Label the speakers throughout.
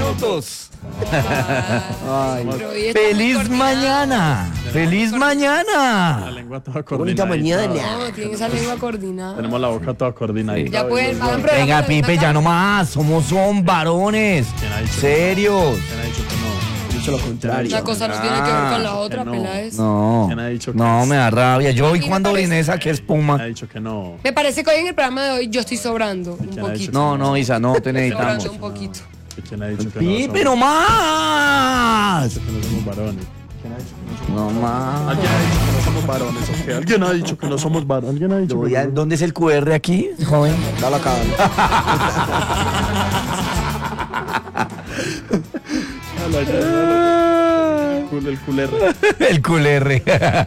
Speaker 1: minutos.
Speaker 2: Ay,
Speaker 1: ¡Feliz mañana! ¡Feliz
Speaker 3: La
Speaker 1: mañana!
Speaker 3: lengua toda
Speaker 2: bonita
Speaker 3: coordinada.
Speaker 2: mañana.
Speaker 4: No, tiene esa lengua coordinada.
Speaker 3: Tenemos la boca toda coordinada.
Speaker 4: Ya pueden, hagan programa
Speaker 1: Venga,
Speaker 4: también
Speaker 1: Pipe,
Speaker 4: acá.
Speaker 1: ya no más. Son varones.
Speaker 3: ¿Quién ha dicho?
Speaker 1: Serios.
Speaker 3: ¿Quién ha dicho que no?
Speaker 2: Dicho lo contrario.
Speaker 4: Una cosa no tiene que ver con la otra,
Speaker 3: no.
Speaker 4: Peláez.
Speaker 1: No.
Speaker 3: ¿Quién ha dicho que
Speaker 1: No,
Speaker 3: no?
Speaker 1: me da rabia. Yo hoy
Speaker 4: A mí me
Speaker 1: cuando
Speaker 4: parece-
Speaker 1: oriné saqué
Speaker 3: ¿Quién ha
Speaker 1: espuma.
Speaker 3: dicho que no?
Speaker 4: Me parece que hoy en el programa de hoy yo estoy sobrando un
Speaker 3: ¿Quién ha dicho
Speaker 4: poquito.
Speaker 1: No, Isa, no te necesitamos.
Speaker 4: Sobrando un poquito.
Speaker 3: ¿Quién ha dicho que
Speaker 1: Pipe,
Speaker 3: no?
Speaker 1: no más.
Speaker 3: Que no somos varones.
Speaker 1: No más.
Speaker 3: ¿Alguien ha dicho que no somos varones? ¿O qué? ¿Alguien ha dicho que no somos varones? ¿Alguien ha dicho que no?
Speaker 1: ¿Dónde es el QR aquí, joven?
Speaker 2: Dale acá.
Speaker 3: El culero.
Speaker 1: El QR.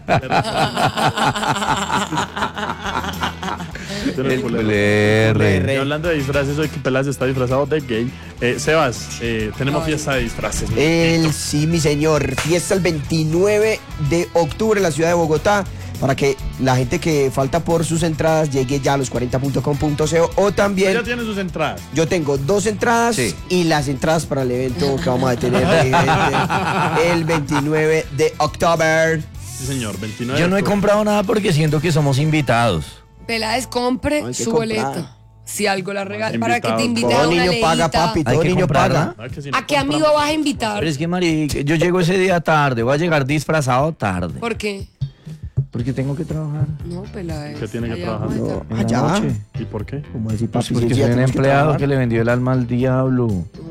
Speaker 1: El
Speaker 3: Y
Speaker 1: QR.
Speaker 3: hablando de disfraces, hoy que Peláez está disfrazado de gay. Sebas, tenemos fiesta de disfraces.
Speaker 2: Sí, mi señor. Fiesta el 29 de octubre en la ciudad de Bogotá. Para que la gente que falta por sus entradas llegue ya a los 40.com.co o también
Speaker 3: Ya tiene sus entradas.
Speaker 2: yo tengo 2 entradas
Speaker 1: Sí.
Speaker 2: y las entradas para el evento que vamos a tener el 29 de octubre.
Speaker 3: Sí, señor, 29.
Speaker 1: Yo no he
Speaker 3: de octubre.
Speaker 1: comprado nada porque siento que somos invitados.
Speaker 4: Peláez, compre
Speaker 2: Hay que
Speaker 4: su
Speaker 2: comprar.
Speaker 4: boleto. Si algo la regala,
Speaker 3: Invitados.
Speaker 4: para que te invite a
Speaker 2: Todo
Speaker 4: una
Speaker 2: niño paga,
Speaker 4: leíta.
Speaker 2: papi.
Speaker 1: Hay
Speaker 2: Todo
Speaker 1: que
Speaker 2: niño
Speaker 1: comprarla.
Speaker 2: paga.
Speaker 3: ¿A que si no
Speaker 4: ¿A qué amigo
Speaker 3: compramos?
Speaker 4: vas a invitar?
Speaker 1: Pero es que, marica, yo llego ese día tarde, voy a llegar disfrazado tarde.
Speaker 4: ¿Por qué?
Speaker 1: Porque tengo que trabajar
Speaker 4: No, Peláez.
Speaker 3: ¿Qué tiene que
Speaker 4: allá
Speaker 3: trabajar?
Speaker 4: vamos a estar.
Speaker 1: en la
Speaker 2: Allá.
Speaker 1: noche.
Speaker 3: ¿Y por qué?
Speaker 2: Como decir, papi,
Speaker 1: Porque
Speaker 2: si
Speaker 1: soy
Speaker 2: ya
Speaker 1: un
Speaker 2: tenemos que
Speaker 1: empleado
Speaker 2: trabajar.
Speaker 1: que le vendió el alma al diablo.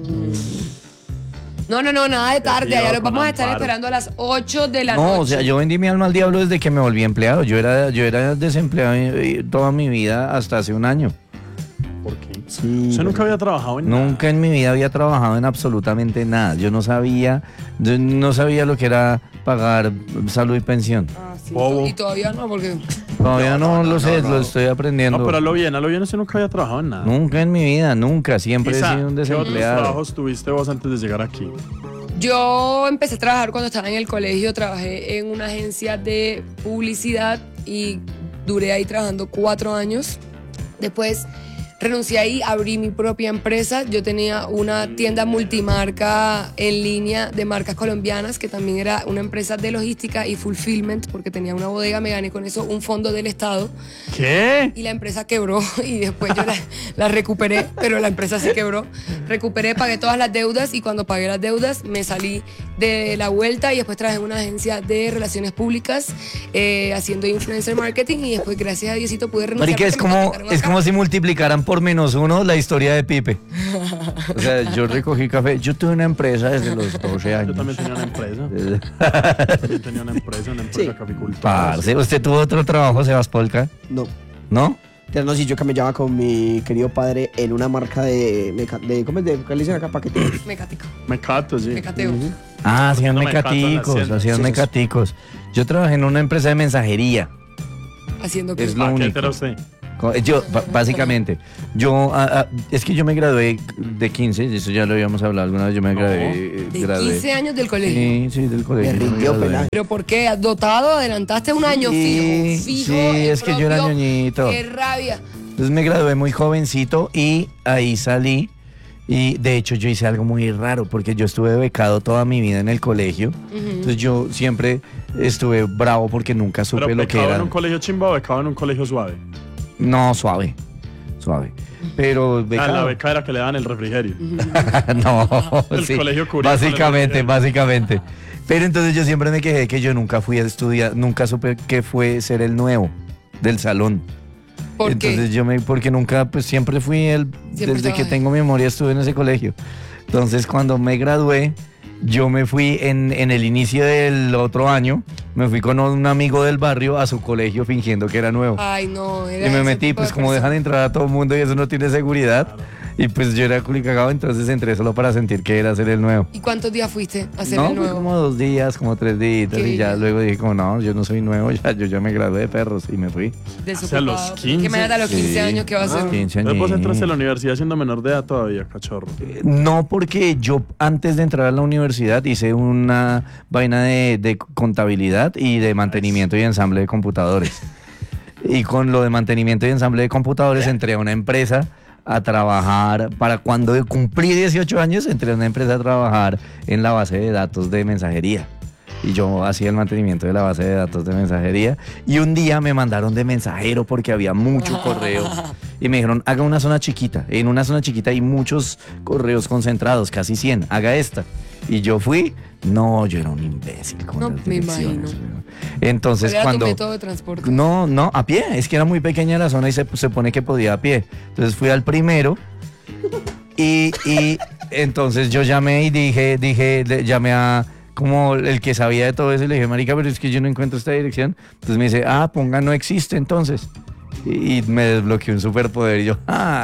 Speaker 4: No, nada de tarde.
Speaker 3: Iba
Speaker 4: Allá los
Speaker 3: con
Speaker 4: vamos a estar
Speaker 3: Amparo.
Speaker 4: esperando a las 8 de la
Speaker 1: No,
Speaker 4: noche.
Speaker 1: o sea, yo vendí mi alma al diablo desde que me volví empleado. Yo era desempleado toda mi vida hasta hace un año.
Speaker 3: ¿Por qué?
Speaker 2: Sí,
Speaker 3: Usted nunca había trabajado en
Speaker 1: Nunca en mi vida había trabajado en absolutamente nada. Yo no sabía lo que era pagar salud y pensión.
Speaker 4: Ah, sí.
Speaker 3: Bobo.
Speaker 4: Y todavía no, porque
Speaker 1: Todavía no lo sé, lo estoy aprendiendo.
Speaker 3: No, pero a lo bien, usted nunca había trabajado en nada.
Speaker 1: Nunca en mi vida, nunca. Siempre
Speaker 3: Isa,
Speaker 1: he sido un
Speaker 3: ¿qué otros
Speaker 1: desempleado.
Speaker 3: trabajos tuviste vos antes de llegar aquí?
Speaker 4: yo empecé a trabajar cuando estaba en el colegio. Trabajé en una agencia de publicidad y duré ahí trabajando 4 años. Después renuncié ahí, abrí mi propia empresa. Yo tenía una tienda multimarca en línea de marcas colombianas, que también era una empresa de logística y fulfillment, porque tenía una bodega. Me gané con eso un fondo del Estado
Speaker 3: ¿Qué?
Speaker 4: y la empresa quebró y después yo la recuperé, pero la empresa se quebró. Recuperé, pagué todas las deudas y cuando pagué las deudas me salí de la vuelta y después trabajé en una agencia de relaciones públicas haciendo influencer marketing y después, gracias a Diosito, pude renunciar.
Speaker 1: Marica, es
Speaker 4: porque me
Speaker 1: como,
Speaker 4: contrataron
Speaker 1: es
Speaker 4: acá.
Speaker 1: como si multiplicaran por -1 la historia de Pipe. O sea, yo recogí café. Yo tuve una empresa desde los 12
Speaker 3: Yo
Speaker 1: años.
Speaker 3: también tenía una empresa. También tenía una empresa
Speaker 2: Sí.
Speaker 3: caficultora.
Speaker 1: Parce, ¿usted tuvo otro trabajo, Sebas Polka?
Speaker 2: No.
Speaker 1: ¿No?
Speaker 2: Pero no, si yo camellaba con mi querido padre en una marca ¿cómo es? ¿Qué le dicen acá? Paquetes.
Speaker 4: Mecático,
Speaker 3: Mecato, sí.
Speaker 4: mecateo.
Speaker 1: Ah, hacían
Speaker 3: No me cato en la
Speaker 1: mecaticos,
Speaker 3: hacienda.
Speaker 1: hacían
Speaker 2: Sí, sí, sí.
Speaker 1: mecaticos. Yo trabajé en una empresa de mensajería.
Speaker 4: Haciendo que
Speaker 1: Es lo
Speaker 3: ¿A qué
Speaker 1: único.
Speaker 3: era usted?
Speaker 1: Yo, básicamente, es que yo me gradué de 15, eso ya lo habíamos hablado alguna vez, yo me
Speaker 3: No.
Speaker 1: gradué.
Speaker 4: de
Speaker 1: gradué.
Speaker 4: 15 años del colegio.
Speaker 1: Sí, sí, del colegio.
Speaker 2: Me
Speaker 1: yo
Speaker 2: rindió,
Speaker 1: gradué.
Speaker 2: Peláez.
Speaker 4: ¿Pero por qué? ¿Dotado? ¿Adelantaste un año?
Speaker 1: Sí,
Speaker 4: Fijo.
Speaker 1: sí,
Speaker 4: el
Speaker 1: es que yo era
Speaker 4: propio.
Speaker 1: ñoñito.
Speaker 4: ¡Qué rabia!
Speaker 1: Entonces me gradué muy jovencito y ahí salí. Y de hecho yo hice algo muy raro porque yo estuve becado toda mi vida en el colegio. Entonces yo siempre estuve bravo porque nunca supe
Speaker 3: ¿Pero
Speaker 1: lo que
Speaker 3: becado
Speaker 1: era.
Speaker 3: en un colegio chimba o becado en un colegio suave?
Speaker 1: No, suave. Pero
Speaker 3: Ah,
Speaker 1: becado.
Speaker 3: la beca era que le daban el refrigerio.
Speaker 1: No,
Speaker 3: El
Speaker 1: sí,
Speaker 3: colegio cubría con el
Speaker 1: básicamente. Pero entonces yo siempre me quejé que yo nunca fui a estudiar, nunca supe qué fue ser el nuevo del salón.
Speaker 4: ¿Por
Speaker 1: Entonces
Speaker 4: qué?
Speaker 1: porque nunca, pues siempre fui
Speaker 4: Siempre
Speaker 1: desde que
Speaker 4: estaba ahí.
Speaker 1: tengo memoria estuve en ese colegio. Entonces cuando me gradué, yo me fui en el inicio del otro año, me fui con un amigo del barrio a su colegio fingiendo que era nuevo.
Speaker 4: Ay, no. Era
Speaker 1: Y me
Speaker 4: ese
Speaker 1: metí,
Speaker 4: tipo de
Speaker 1: pues como
Speaker 4: persona.
Speaker 1: dejan entrar a todo el mundo y eso no tiene seguridad. Y pues yo era culicagado, entonces entré solo para sentir que era ser el nuevo.
Speaker 4: ¿Y cuántos días fuiste a hacer
Speaker 1: No,
Speaker 4: el
Speaker 1: fue
Speaker 4: nuevo?
Speaker 1: como 2 días, como 3 días.
Speaker 4: Qué
Speaker 1: Y ya
Speaker 4: bien.
Speaker 1: luego dije como, no, yo no soy nuevo, yo ya me gradué de perros y me fui.
Speaker 4: Desocupado.
Speaker 3: los 15.
Speaker 4: ¿Qué me da a los 15
Speaker 1: Sí.
Speaker 4: años? ¿Qué va a hacer?
Speaker 1: 15
Speaker 3: Entonces vos entraste a la
Speaker 1: años.
Speaker 3: universidad siendo menor de edad todavía, cachorro.
Speaker 1: No, porque yo antes de entrar a la universidad hice una vaina de contabilidad y de mantenimiento y ensamble de computadores. Y con lo de mantenimiento y ensamble de computadores entré a una empresa a trabajar, para cuando cumplí 18 años, entré a una empresa a trabajar en la base de datos de mensajería. Y yo hacía el mantenimiento de la base de datos de mensajería. Y un día me mandaron de mensajero porque había mucho correo. Y me dijeron, haga una zona chiquita. En una zona chiquita hay muchos correos concentrados, casi 100. Haga esta. Y yo fui. No, yo era un imbécil con
Speaker 4: No,
Speaker 1: las
Speaker 4: me
Speaker 1: direcciones,
Speaker 4: imagino.
Speaker 1: weón. Entonces,
Speaker 4: ¿Cuál era
Speaker 1: cuando...
Speaker 4: tu método de transporte?
Speaker 1: No, a pie. Es que era muy pequeña la zona y se supone que podía a pie. Entonces fui al primero y entonces yo llamé y llamé a como el que sabía de todo eso y le dije, marica, pero es que yo no encuentro esta dirección. Entonces me dice, ponga no existe entonces. Y me desbloqueó un superpoder y yo,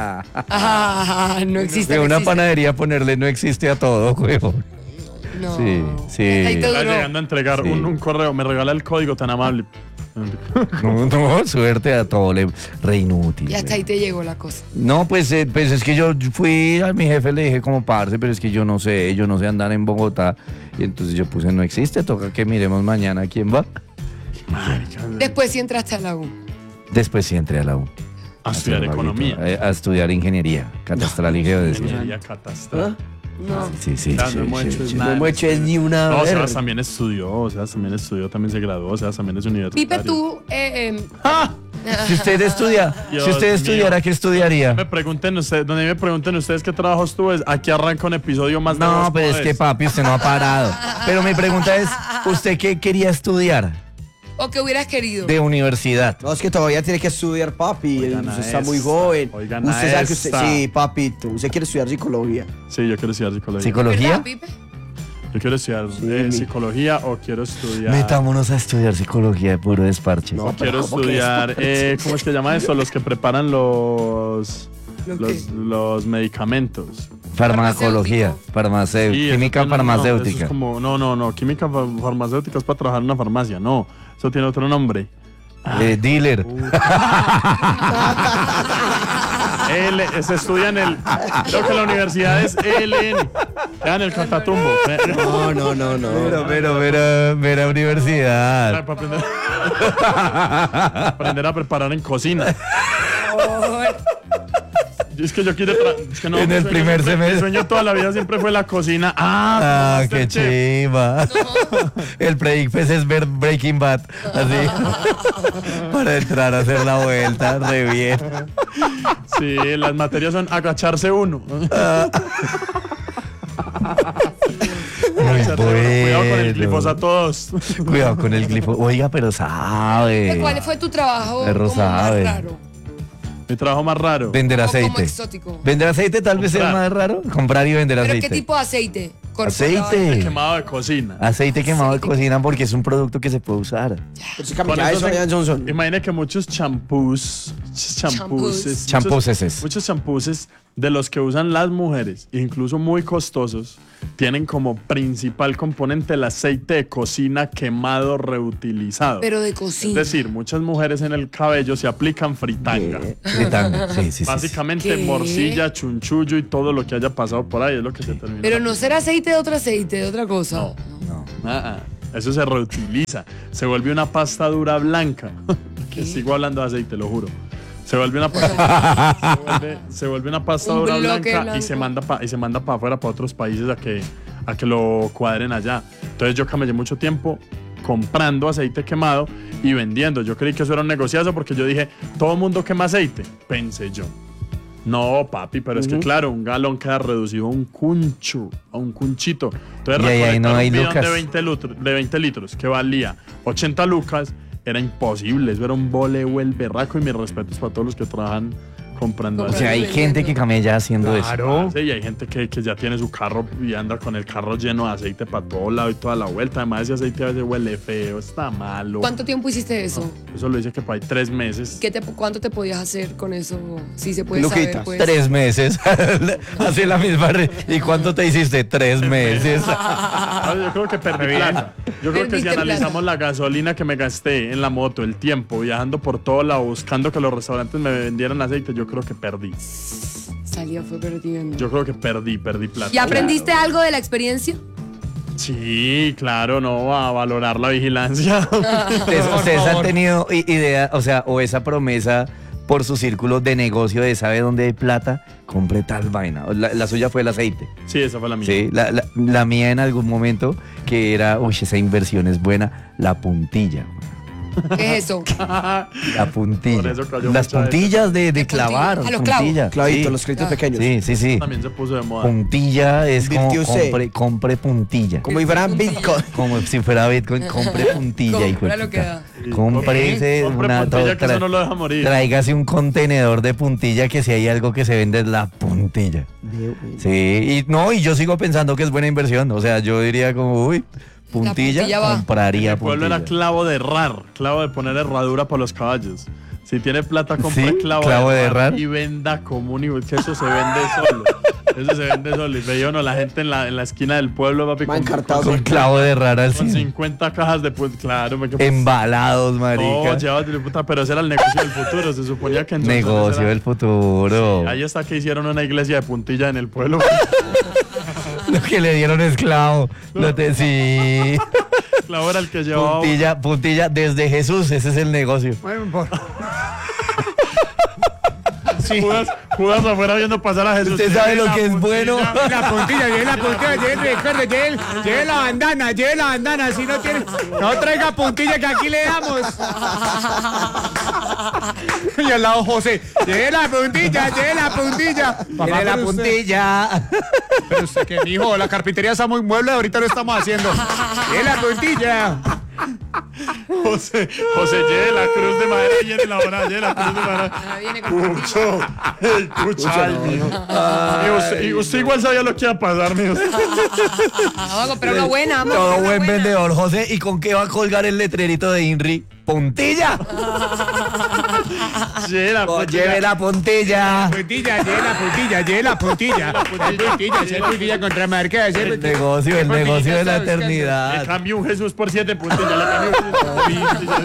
Speaker 4: No existe.
Speaker 1: de
Speaker 4: no
Speaker 1: una
Speaker 4: existe.
Speaker 1: panadería ponerle no existe a todo, huevón.
Speaker 4: No.
Speaker 1: Sí, sí.
Speaker 4: Ahí te
Speaker 3: Está
Speaker 4: duró.
Speaker 3: llegando a entregar
Speaker 1: Sí.
Speaker 3: un correo, me regala el código tan amable.
Speaker 1: No, suerte a todo, re inútil.
Speaker 4: Y hasta ahí te llegó la cosa.
Speaker 1: No, pues es que yo fui a mi jefe, le dije como parce, pero es que yo no sé andar en Bogotá. Y entonces yo puse, no existe, toca que miremos mañana quién va.
Speaker 4: Después sí entraste a la U.
Speaker 1: Después sí entré a la U.
Speaker 3: A estudiar
Speaker 1: hacer
Speaker 3: economía.
Speaker 1: A estudiar ingeniería, catastral y geodesia.
Speaker 3: Ingeniería catastral.
Speaker 4: No.
Speaker 1: Sí.
Speaker 3: Ya, no hemos hecho
Speaker 2: No
Speaker 3: nada.
Speaker 2: hemos hecho es ni una.
Speaker 3: No,
Speaker 2: verga.
Speaker 3: Sebas también estudió, también se graduó, Sebas también es universitario.
Speaker 4: Pipe, tú.
Speaker 1: Si usted
Speaker 3: Dios
Speaker 1: estudiara,
Speaker 3: mío.
Speaker 1: ¿qué estudiaría?
Speaker 3: Donde me pregunten ustedes qué trabajos tuve, aquí arranca un episodio más de
Speaker 1: No,
Speaker 3: Voz
Speaker 1: pero es
Speaker 3: Populi.
Speaker 1: que papi, usted no ha parado. Pero mi pregunta es, ¿usted qué quería estudiar
Speaker 4: O que hubieras querido.
Speaker 1: de universidad?
Speaker 2: No, es que todavía tiene que estudiar, papi.
Speaker 3: Oigan a
Speaker 2: Usted está muy
Speaker 3: esta,
Speaker 2: joven.
Speaker 3: oigan a
Speaker 2: Usted sabe que usted.
Speaker 3: esta.
Speaker 2: Sí, papito. Usted quiere estudiar psicología.
Speaker 3: Sí, yo quiero estudiar psicología.
Speaker 1: ¿Psicología?
Speaker 4: ¿Verdad, Pipe?
Speaker 3: Yo quiero estudiar psicología o quiero estudiar...
Speaker 1: Metámonos a estudiar psicología de puro desparche.
Speaker 2: No,
Speaker 3: O quiero
Speaker 2: ¿cómo que
Speaker 3: estudiar,
Speaker 2: es?
Speaker 3: ¿cómo es que se llama eso? Los que preparan los
Speaker 4: ¿Lo qué?
Speaker 3: los medicamentos.
Speaker 1: Farmacología,
Speaker 3: Sí,
Speaker 1: química
Speaker 3: eso tiene- no,
Speaker 1: farmacéutica.
Speaker 3: eso es como, no, química farmacéutica es para trabajar en una farmacia, no, eso tiene otro nombre.
Speaker 1: Dealer.
Speaker 3: Se estudia en el, creo que la universidad es ELN, queda en el Catatumbo.
Speaker 2: No.
Speaker 1: Pero universidad.
Speaker 3: Para aprender a preparar en cocina. Es que yo quiero es que no,
Speaker 1: En
Speaker 3: mi
Speaker 1: el
Speaker 3: sueño
Speaker 1: primer
Speaker 3: siempre-
Speaker 1: semestre.
Speaker 3: Mi sueño toda la vida siempre fue la cocina.
Speaker 1: Qué
Speaker 3: Masterchef.
Speaker 1: chiva. El pre-ICFES es ver Breaking Bad. Así. Para entrar a hacer la vuelta. Re bien.
Speaker 3: Sí, las materias son agacharse uno.
Speaker 1: Muy
Speaker 3: Cuidado con el
Speaker 1: bueno.
Speaker 3: glifosato 2.
Speaker 1: Cuidado con el glifo. Oiga, pero sabe.
Speaker 4: ¿Cuál fue tu trabajo
Speaker 1: Perro
Speaker 4: como más
Speaker 1: sabe.
Speaker 4: raro?
Speaker 3: Mi trabajo más raro.
Speaker 1: Vender
Speaker 4: O como
Speaker 1: aceite.
Speaker 4: exótico.
Speaker 1: Vender aceite tal vez sea
Speaker 3: Comprar.
Speaker 1: más raro. Comprar y vender
Speaker 4: ¿Pero
Speaker 1: aceite.
Speaker 4: qué tipo de aceite?
Speaker 1: Aceite.
Speaker 3: Quemado de cocina.
Speaker 1: Aceite quemado de cocina porque es un producto que se puede usar.
Speaker 2: Pero sí,
Speaker 3: Con
Speaker 2: ya eso
Speaker 3: se-
Speaker 2: allá en Johnson.
Speaker 3: Imagina que muchos champús,
Speaker 1: Champuses.
Speaker 3: muchos champuses de los que usan las mujeres, incluso muy costosos, tienen como principal componente el aceite de cocina quemado reutilizado.
Speaker 4: Pero de
Speaker 3: Es
Speaker 4: cocina.
Speaker 3: decir, muchas mujeres en el cabello se aplican fritanga.
Speaker 1: Fritanga. Sí.
Speaker 3: Básicamente
Speaker 4: ¿Qué?
Speaker 3: morcilla, chunchullo y todo lo que haya pasado por ahí es lo que se termina.
Speaker 4: Pero no será aceite de otro aceite, de otra cosa.
Speaker 3: No.
Speaker 1: No.
Speaker 3: Eso se reutiliza. Se vuelve una pasta dura blanca. Que sigo hablando de aceite, lo juro. Se vuelve una pasta, se vuelve una pasta
Speaker 4: Un
Speaker 3: dura
Speaker 4: bloque
Speaker 3: blanca
Speaker 4: blanco.
Speaker 3: y se manda para afuera, para otros países a que lo cuadren allá. Entonces yo camellé mucho tiempo comprando aceite quemado y vendiendo. Yo creí que eso era un negociazo porque yo dije, todo el mundo quema aceite, pensé yo. No, papi, pero es que claro, un galón queda reducido a un cuncho, a un cunchito. Entonces
Speaker 1: Y ahí no
Speaker 3: recolectar
Speaker 1: hay
Speaker 3: un bidón
Speaker 1: lucas.
Speaker 3: de 20 litros que valía 80 lucas era imposible. Eso era un voleo el berraco y mis respetos para todos los que trabajan comprando
Speaker 1: O sea, hay
Speaker 3: aceite.
Speaker 1: gente que camella haciendo eso.
Speaker 3: Sí, y hay gente que ya tiene su carro y anda con el carro lleno de aceite para todo lado y toda la vuelta. Además, ese aceite a veces huele feo, está malo.
Speaker 4: ¿Cuánto tiempo hiciste eso?
Speaker 3: Eso lo dice que para ahí 3 meses.
Speaker 4: ¿Cuánto te podías hacer con eso? Si se puede
Speaker 2: Luquitas.
Speaker 4: saber, pues.
Speaker 1: 3 meses. Hace la misma. ¿Y cuánto te hiciste? 3 meses.
Speaker 3: Ah, yo creo que perdí plata. Yo creo que si
Speaker 4: Perdiste
Speaker 3: analizamos la gasolina que me gasté en la moto, el tiempo, viajando por todo lado, buscando que los restaurantes me vendieran aceite, yo creo que perdí.
Speaker 4: Salía fue perdiendo.
Speaker 3: Yo creo que perdí plata.
Speaker 4: ¿Y aprendiste algo de la experiencia?
Speaker 3: Sí, claro, no, a valorar la vigilancia.
Speaker 1: Ustedes han tenido idea, o sea, o esa promesa por su círculo de negocio de sabe dónde hay plata, compre tal vaina. La suya fue el aceite.
Speaker 3: Sí, esa fue la mía.
Speaker 1: Sí, la mía en algún momento que era, uy, esa inversión es buena, la puntilla.
Speaker 4: ¿Qué es eso?
Speaker 1: La puntilla.
Speaker 3: Por eso cayó
Speaker 1: Las
Speaker 3: mucha
Speaker 1: puntillas de clavar.
Speaker 4: Ah, los clavos.
Speaker 1: puntilla.
Speaker 2: Clavitos,
Speaker 1: Sí.
Speaker 2: los créditos
Speaker 4: Claro.
Speaker 2: pequeños.
Speaker 1: Sí.
Speaker 3: También se puso de moda.
Speaker 1: Puntilla es como
Speaker 2: Invirtióse.
Speaker 1: compre puntilla.
Speaker 2: Como Ibrahim Bitcoin.
Speaker 1: Como si fuera Bitcoin, compre puntilla, hijo de
Speaker 4: Compra lo que
Speaker 1: puta.
Speaker 4: da.
Speaker 1: Cómprese
Speaker 3: Compre
Speaker 1: una
Speaker 3: puntilla, que eso no lo deja morir.
Speaker 1: Tráigase un contenedor de puntilla, que si hay algo que se vende es la puntilla. Sí, y yo sigo pensando que es buena inversión. O sea, yo diría como, uy, puntilla,
Speaker 4: puntilla va.
Speaker 1: compraría
Speaker 3: El pueblo
Speaker 1: puntilla.
Speaker 3: era clavo de herrar, clavo de poner herradura para los caballos. Si tiene plata, compre
Speaker 1: Sí,
Speaker 3: clavo
Speaker 1: de herrar.
Speaker 3: y venda común, y que eso se vende solo. Eso se vende solo. Y veía uno, la gente en la esquina del pueblo, papi,
Speaker 2: Man, encartado
Speaker 1: Con clavo de rara al
Speaker 3: con
Speaker 1: cine.
Speaker 3: 50 cajas de claro, me
Speaker 1: Embalados,
Speaker 3: no,
Speaker 1: marica.
Speaker 3: llevas de puta, pero ese era el negocio del futuro. Se suponía que entonces
Speaker 1: Negocio
Speaker 3: era-
Speaker 1: del futuro.
Speaker 3: Ahí está que hicieron una iglesia de puntilla en el pueblo.
Speaker 1: Lo que le dieron esclavo. Sí.
Speaker 3: Clavo era el que llevaba.
Speaker 1: Puntilla desde Jesús, ese es el negocio.
Speaker 3: Judas afuera viendo pasar a Jesús.
Speaker 1: ¿Usted sabe lo que es bueno?
Speaker 5: La puntilla, lleve la puntilla, lleve la bandana, si no tiene, no traiga puntilla que aquí le damos. Y al lado José, lleve la puntilla.
Speaker 1: Tiene la puntilla.
Speaker 5: Pero usted que mijo, la carpintería está muy mueble, ahorita lo estamos haciendo. Lleve la puntilla.
Speaker 3: José, lleve la cruz de madera y lleve la hora, lleve la cruz de madera.
Speaker 4: Ah, viene con
Speaker 3: Pucho, ey, pucho, ay, mijo. Y usted igual sabía lo que iba a pasar, mijo.
Speaker 4: vamos a comprar una buena. Vamos a
Speaker 1: Todo
Speaker 4: comprar una
Speaker 1: buen
Speaker 4: buena.
Speaker 1: vendedor, José. ¿Y con qué va a colgar el letrerito de INRI? ¡Puntilla!
Speaker 3: Lleve la
Speaker 1: Lleve la puntilla.
Speaker 5: Puntilla, lleve la puntilla. Hacer puntilla contra marca,
Speaker 1: El negocio de la
Speaker 3: Le
Speaker 1: eternidad.
Speaker 3: cambió un Jesús por 7 puntillas. Le cambió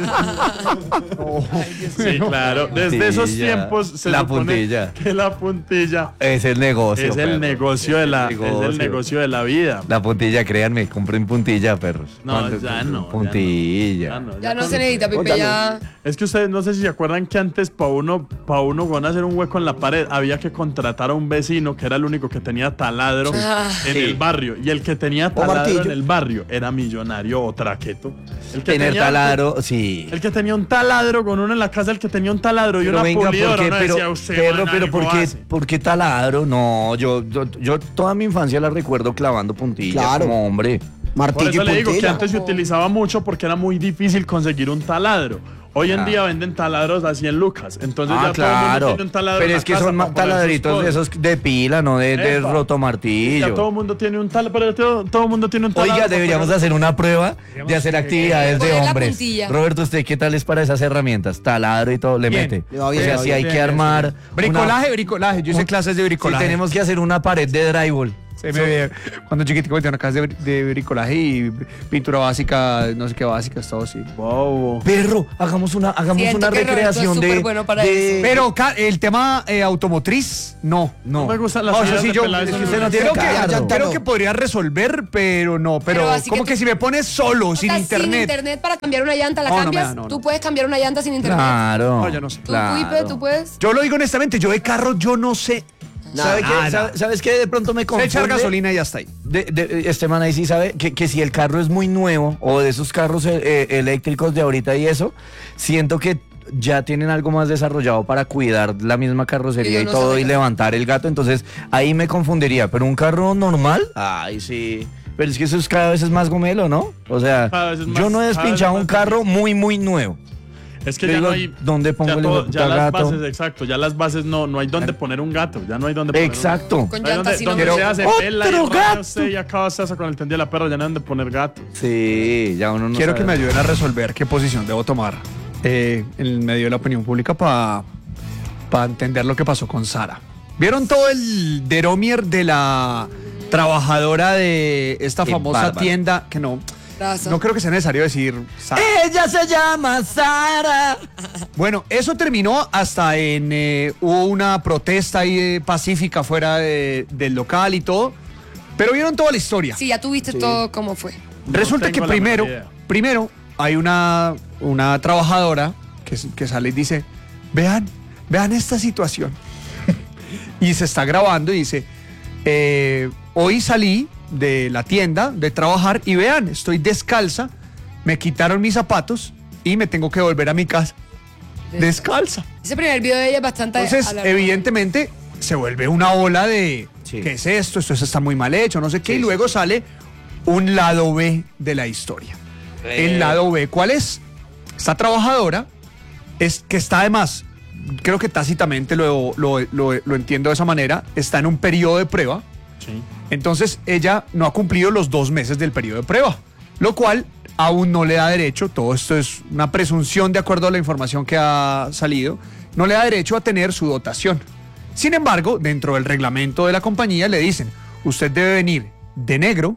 Speaker 3: Sí, claro. Desde esos
Speaker 1: Puntilla.
Speaker 3: tiempos se
Speaker 1: La
Speaker 3: supone
Speaker 1: puntilla.
Speaker 3: que la puntilla
Speaker 1: Es el negocio.
Speaker 3: es el
Speaker 1: perro.
Speaker 3: negocio de la,
Speaker 1: Es el
Speaker 3: es el
Speaker 1: negocio.
Speaker 3: negocio de la vida.
Speaker 1: La puntilla, créanme, compren puntilla, perros.
Speaker 3: No,
Speaker 1: ¿Cuánto?
Speaker 3: ya no.
Speaker 1: Puntilla.
Speaker 4: Ya no se necesita, Pipe, ya.
Speaker 3: Es que ustedes no sé si se acuerdan que antes para uno van a hacer un hueco en la pared había que contratar a un vecino que era el único que tenía taladro en el barrio, y el que tenía taladro
Speaker 2: martillo.
Speaker 3: en el barrio era millonario o traqueto. El que
Speaker 1: Tener
Speaker 3: tenía-
Speaker 1: taladro, sí.
Speaker 3: El que tenía un taladro con uno en la casa, el que tenía un taladro y
Speaker 1: Pero
Speaker 3: una
Speaker 1: venga,
Speaker 3: pulidora,
Speaker 1: ¿por qué?
Speaker 3: ¿no?
Speaker 1: Pero,
Speaker 3: Decía usted,
Speaker 1: perro,
Speaker 3: man,
Speaker 1: pero
Speaker 3: algo hace.
Speaker 1: ¿por qué taladro? No, yo toda mi infancia la recuerdo clavando puntilla
Speaker 2: Claro.
Speaker 1: como hombre.
Speaker 3: Por
Speaker 2: Martillo
Speaker 3: eso
Speaker 2: y
Speaker 3: le digo que
Speaker 2: puntilla.
Speaker 3: antes se utilizaba mucho porque era muy difícil conseguir un taladro. Hoy en día venden taladros a 100 lucas. Entonces ya todo el mundo tiene un taladro.
Speaker 1: Pero
Speaker 3: en
Speaker 1: es
Speaker 3: la
Speaker 1: que
Speaker 3: casa
Speaker 1: son
Speaker 3: para poner sus
Speaker 1: taladritos de
Speaker 3: cosas.
Speaker 1: esos de pila, no de
Speaker 3: Epa.
Speaker 1: roto
Speaker 3: Ya
Speaker 1: martillo.
Speaker 3: todo el mundo tiene un taladro, pero todo el mundo tiene un taladro.
Speaker 1: Oiga,
Speaker 3: para
Speaker 1: deberíamos
Speaker 3: poner-
Speaker 1: hacer una prueba de hacer actividades de
Speaker 4: Poner la
Speaker 1: hombres.
Speaker 4: puntilla.
Speaker 1: Roberto, ¿usted qué tal es para esas herramientas? Taladro y todo, le
Speaker 5: Bien.
Speaker 1: mete.
Speaker 2: Le va bien,
Speaker 1: O
Speaker 2: le
Speaker 1: sea,
Speaker 2: va
Speaker 1: si
Speaker 2: bien.
Speaker 1: hay que armar.
Speaker 5: Bricolaje, yo hice clases de
Speaker 1: Si
Speaker 5: bricolaje.
Speaker 1: tenemos que hacer una pared de drywall.
Speaker 5: Se me ve, cuando chiquitico tenía una clase de bricolaje y pintura básica, no sé qué básicas, todo así.
Speaker 3: Bobo.
Speaker 1: Perro, hagamos una
Speaker 4: Siento que Roberto
Speaker 1: recreación
Speaker 4: es
Speaker 1: de.
Speaker 4: súper bueno para
Speaker 1: de-
Speaker 4: eso.
Speaker 5: Pero el tema automotriz, no.
Speaker 3: No me gustan las
Speaker 5: No,
Speaker 3: ideas
Speaker 5: eso sí,
Speaker 3: de
Speaker 5: yo
Speaker 3: pelado,
Speaker 1: es
Speaker 3: eso
Speaker 1: que
Speaker 3: no
Speaker 1: usted
Speaker 3: me
Speaker 1: no tiene
Speaker 3: gusta.
Speaker 2: Creo que
Speaker 1: carro.
Speaker 2: allanta
Speaker 5: Creo
Speaker 2: no.
Speaker 5: que podría resolver, pero no. Pero
Speaker 4: así
Speaker 5: como
Speaker 4: que
Speaker 5: que si me pones solo,
Speaker 4: O
Speaker 5: sin
Speaker 4: sea,
Speaker 5: internet.
Speaker 4: Sin internet para cambiar una llanta, ¿la
Speaker 5: No, no me
Speaker 4: cambias?
Speaker 5: da, no,
Speaker 4: Tú
Speaker 5: no.
Speaker 4: puedes cambiar una llanta sin internet.
Speaker 1: Claro.
Speaker 5: No, yo no sé.
Speaker 4: Tú, Pipe, tú puedes.
Speaker 5: Yo lo digo honestamente, yo de carro yo no sé.
Speaker 1: ¿Sabe qué? ¿Sabes qué? De pronto me
Speaker 5: Sé
Speaker 1: confunde.
Speaker 5: echar gasolina y ya está ahí.
Speaker 1: Este man ahí sí sabe que si el carro es muy nuevo o de esos carros eléctricos de ahorita y eso, siento que ya tienen algo más desarrollado para cuidar la misma carrocería
Speaker 4: Y
Speaker 1: y
Speaker 4: no
Speaker 1: todo
Speaker 4: sabe
Speaker 1: y
Speaker 4: nada.
Speaker 1: levantar el gato, entonces ahí me confundiría, pero un carro normal, ay sí, pero es que eso es cada vez es más gomelo, ¿no? O sea,
Speaker 3: Cada vez es
Speaker 1: yo
Speaker 3: más-
Speaker 1: no he
Speaker 3: cada vez
Speaker 1: despinchado
Speaker 3: es
Speaker 1: un
Speaker 3: más
Speaker 1: carro muy nuevo.
Speaker 3: Es que
Speaker 1: Yo
Speaker 3: ya
Speaker 1: digo,
Speaker 3: no hay.
Speaker 1: ¿dónde pongo
Speaker 3: ya
Speaker 1: el
Speaker 3: todo-
Speaker 1: hijo de
Speaker 3: ya
Speaker 1: puta
Speaker 3: las
Speaker 1: gato?
Speaker 3: bases, exacto. Ya las bases no hay donde poner un gato. Ya no hay donde poner un
Speaker 1: Exacto.
Speaker 4: Con
Speaker 3: No hay
Speaker 4: llantas
Speaker 3: donde,
Speaker 4: y
Speaker 3: donde
Speaker 4: no.
Speaker 3: se hace
Speaker 1: ¡Otro
Speaker 3: pela y
Speaker 1: gato!
Speaker 3: raya usted y acaba usted con el tendido de la perra, ya no hay donde poner gato.
Speaker 1: Sí, ya uno no
Speaker 5: Quiero
Speaker 1: sabe.
Speaker 5: que me ayuden a resolver qué posición debo tomar en medio de la opinión pública para entender lo que pasó con Sara. ¿Vieron todo el deromier de la trabajadora de esta
Speaker 1: Qué
Speaker 5: famosa
Speaker 1: bárbaro.
Speaker 5: tienda? Que no creo que sea necesario decir Sara.
Speaker 1: Ella se llama Sara.
Speaker 5: Bueno, eso terminó hasta hubo una protesta ahí pacífica fuera del local y todo. Pero vieron toda la historia.
Speaker 4: Sí, ya tuviste todo cómo fue.
Speaker 5: Resulta
Speaker 3: tengo
Speaker 5: que
Speaker 3: la menor idea.
Speaker 5: primero hay una trabajadora que sale y dice, vean, vean esta situación. Y se está grabando y dice, hoy salí de la tienda de trabajar y vean, estoy descalza, me quitaron mis zapatos y me tengo que volver a mi casa descalza.
Speaker 4: Ese primer video de ella es bastante
Speaker 5: Entonces,
Speaker 4: alarmante.
Speaker 5: evidentemente, se vuelve una ola de
Speaker 1: Sí.
Speaker 5: ¿qué es esto? Esto está muy mal hecho, no sé qué. Y luego sale un lado B de la historia. El lado B, ¿cuál es? Esta trabajadora es que está además, creo que tácitamente lo entiendo de esa manera, está en un periodo de prueba.
Speaker 3: Sí.
Speaker 5: Entonces ella no ha cumplido los 2 meses del periodo de prueba, lo cual aún no le da derecho, todo esto es una presunción de acuerdo a la información que ha salido, no le da derecho a tener su dotación. Sin embargo, dentro del reglamento de la compañía le dicen, usted debe venir de negro,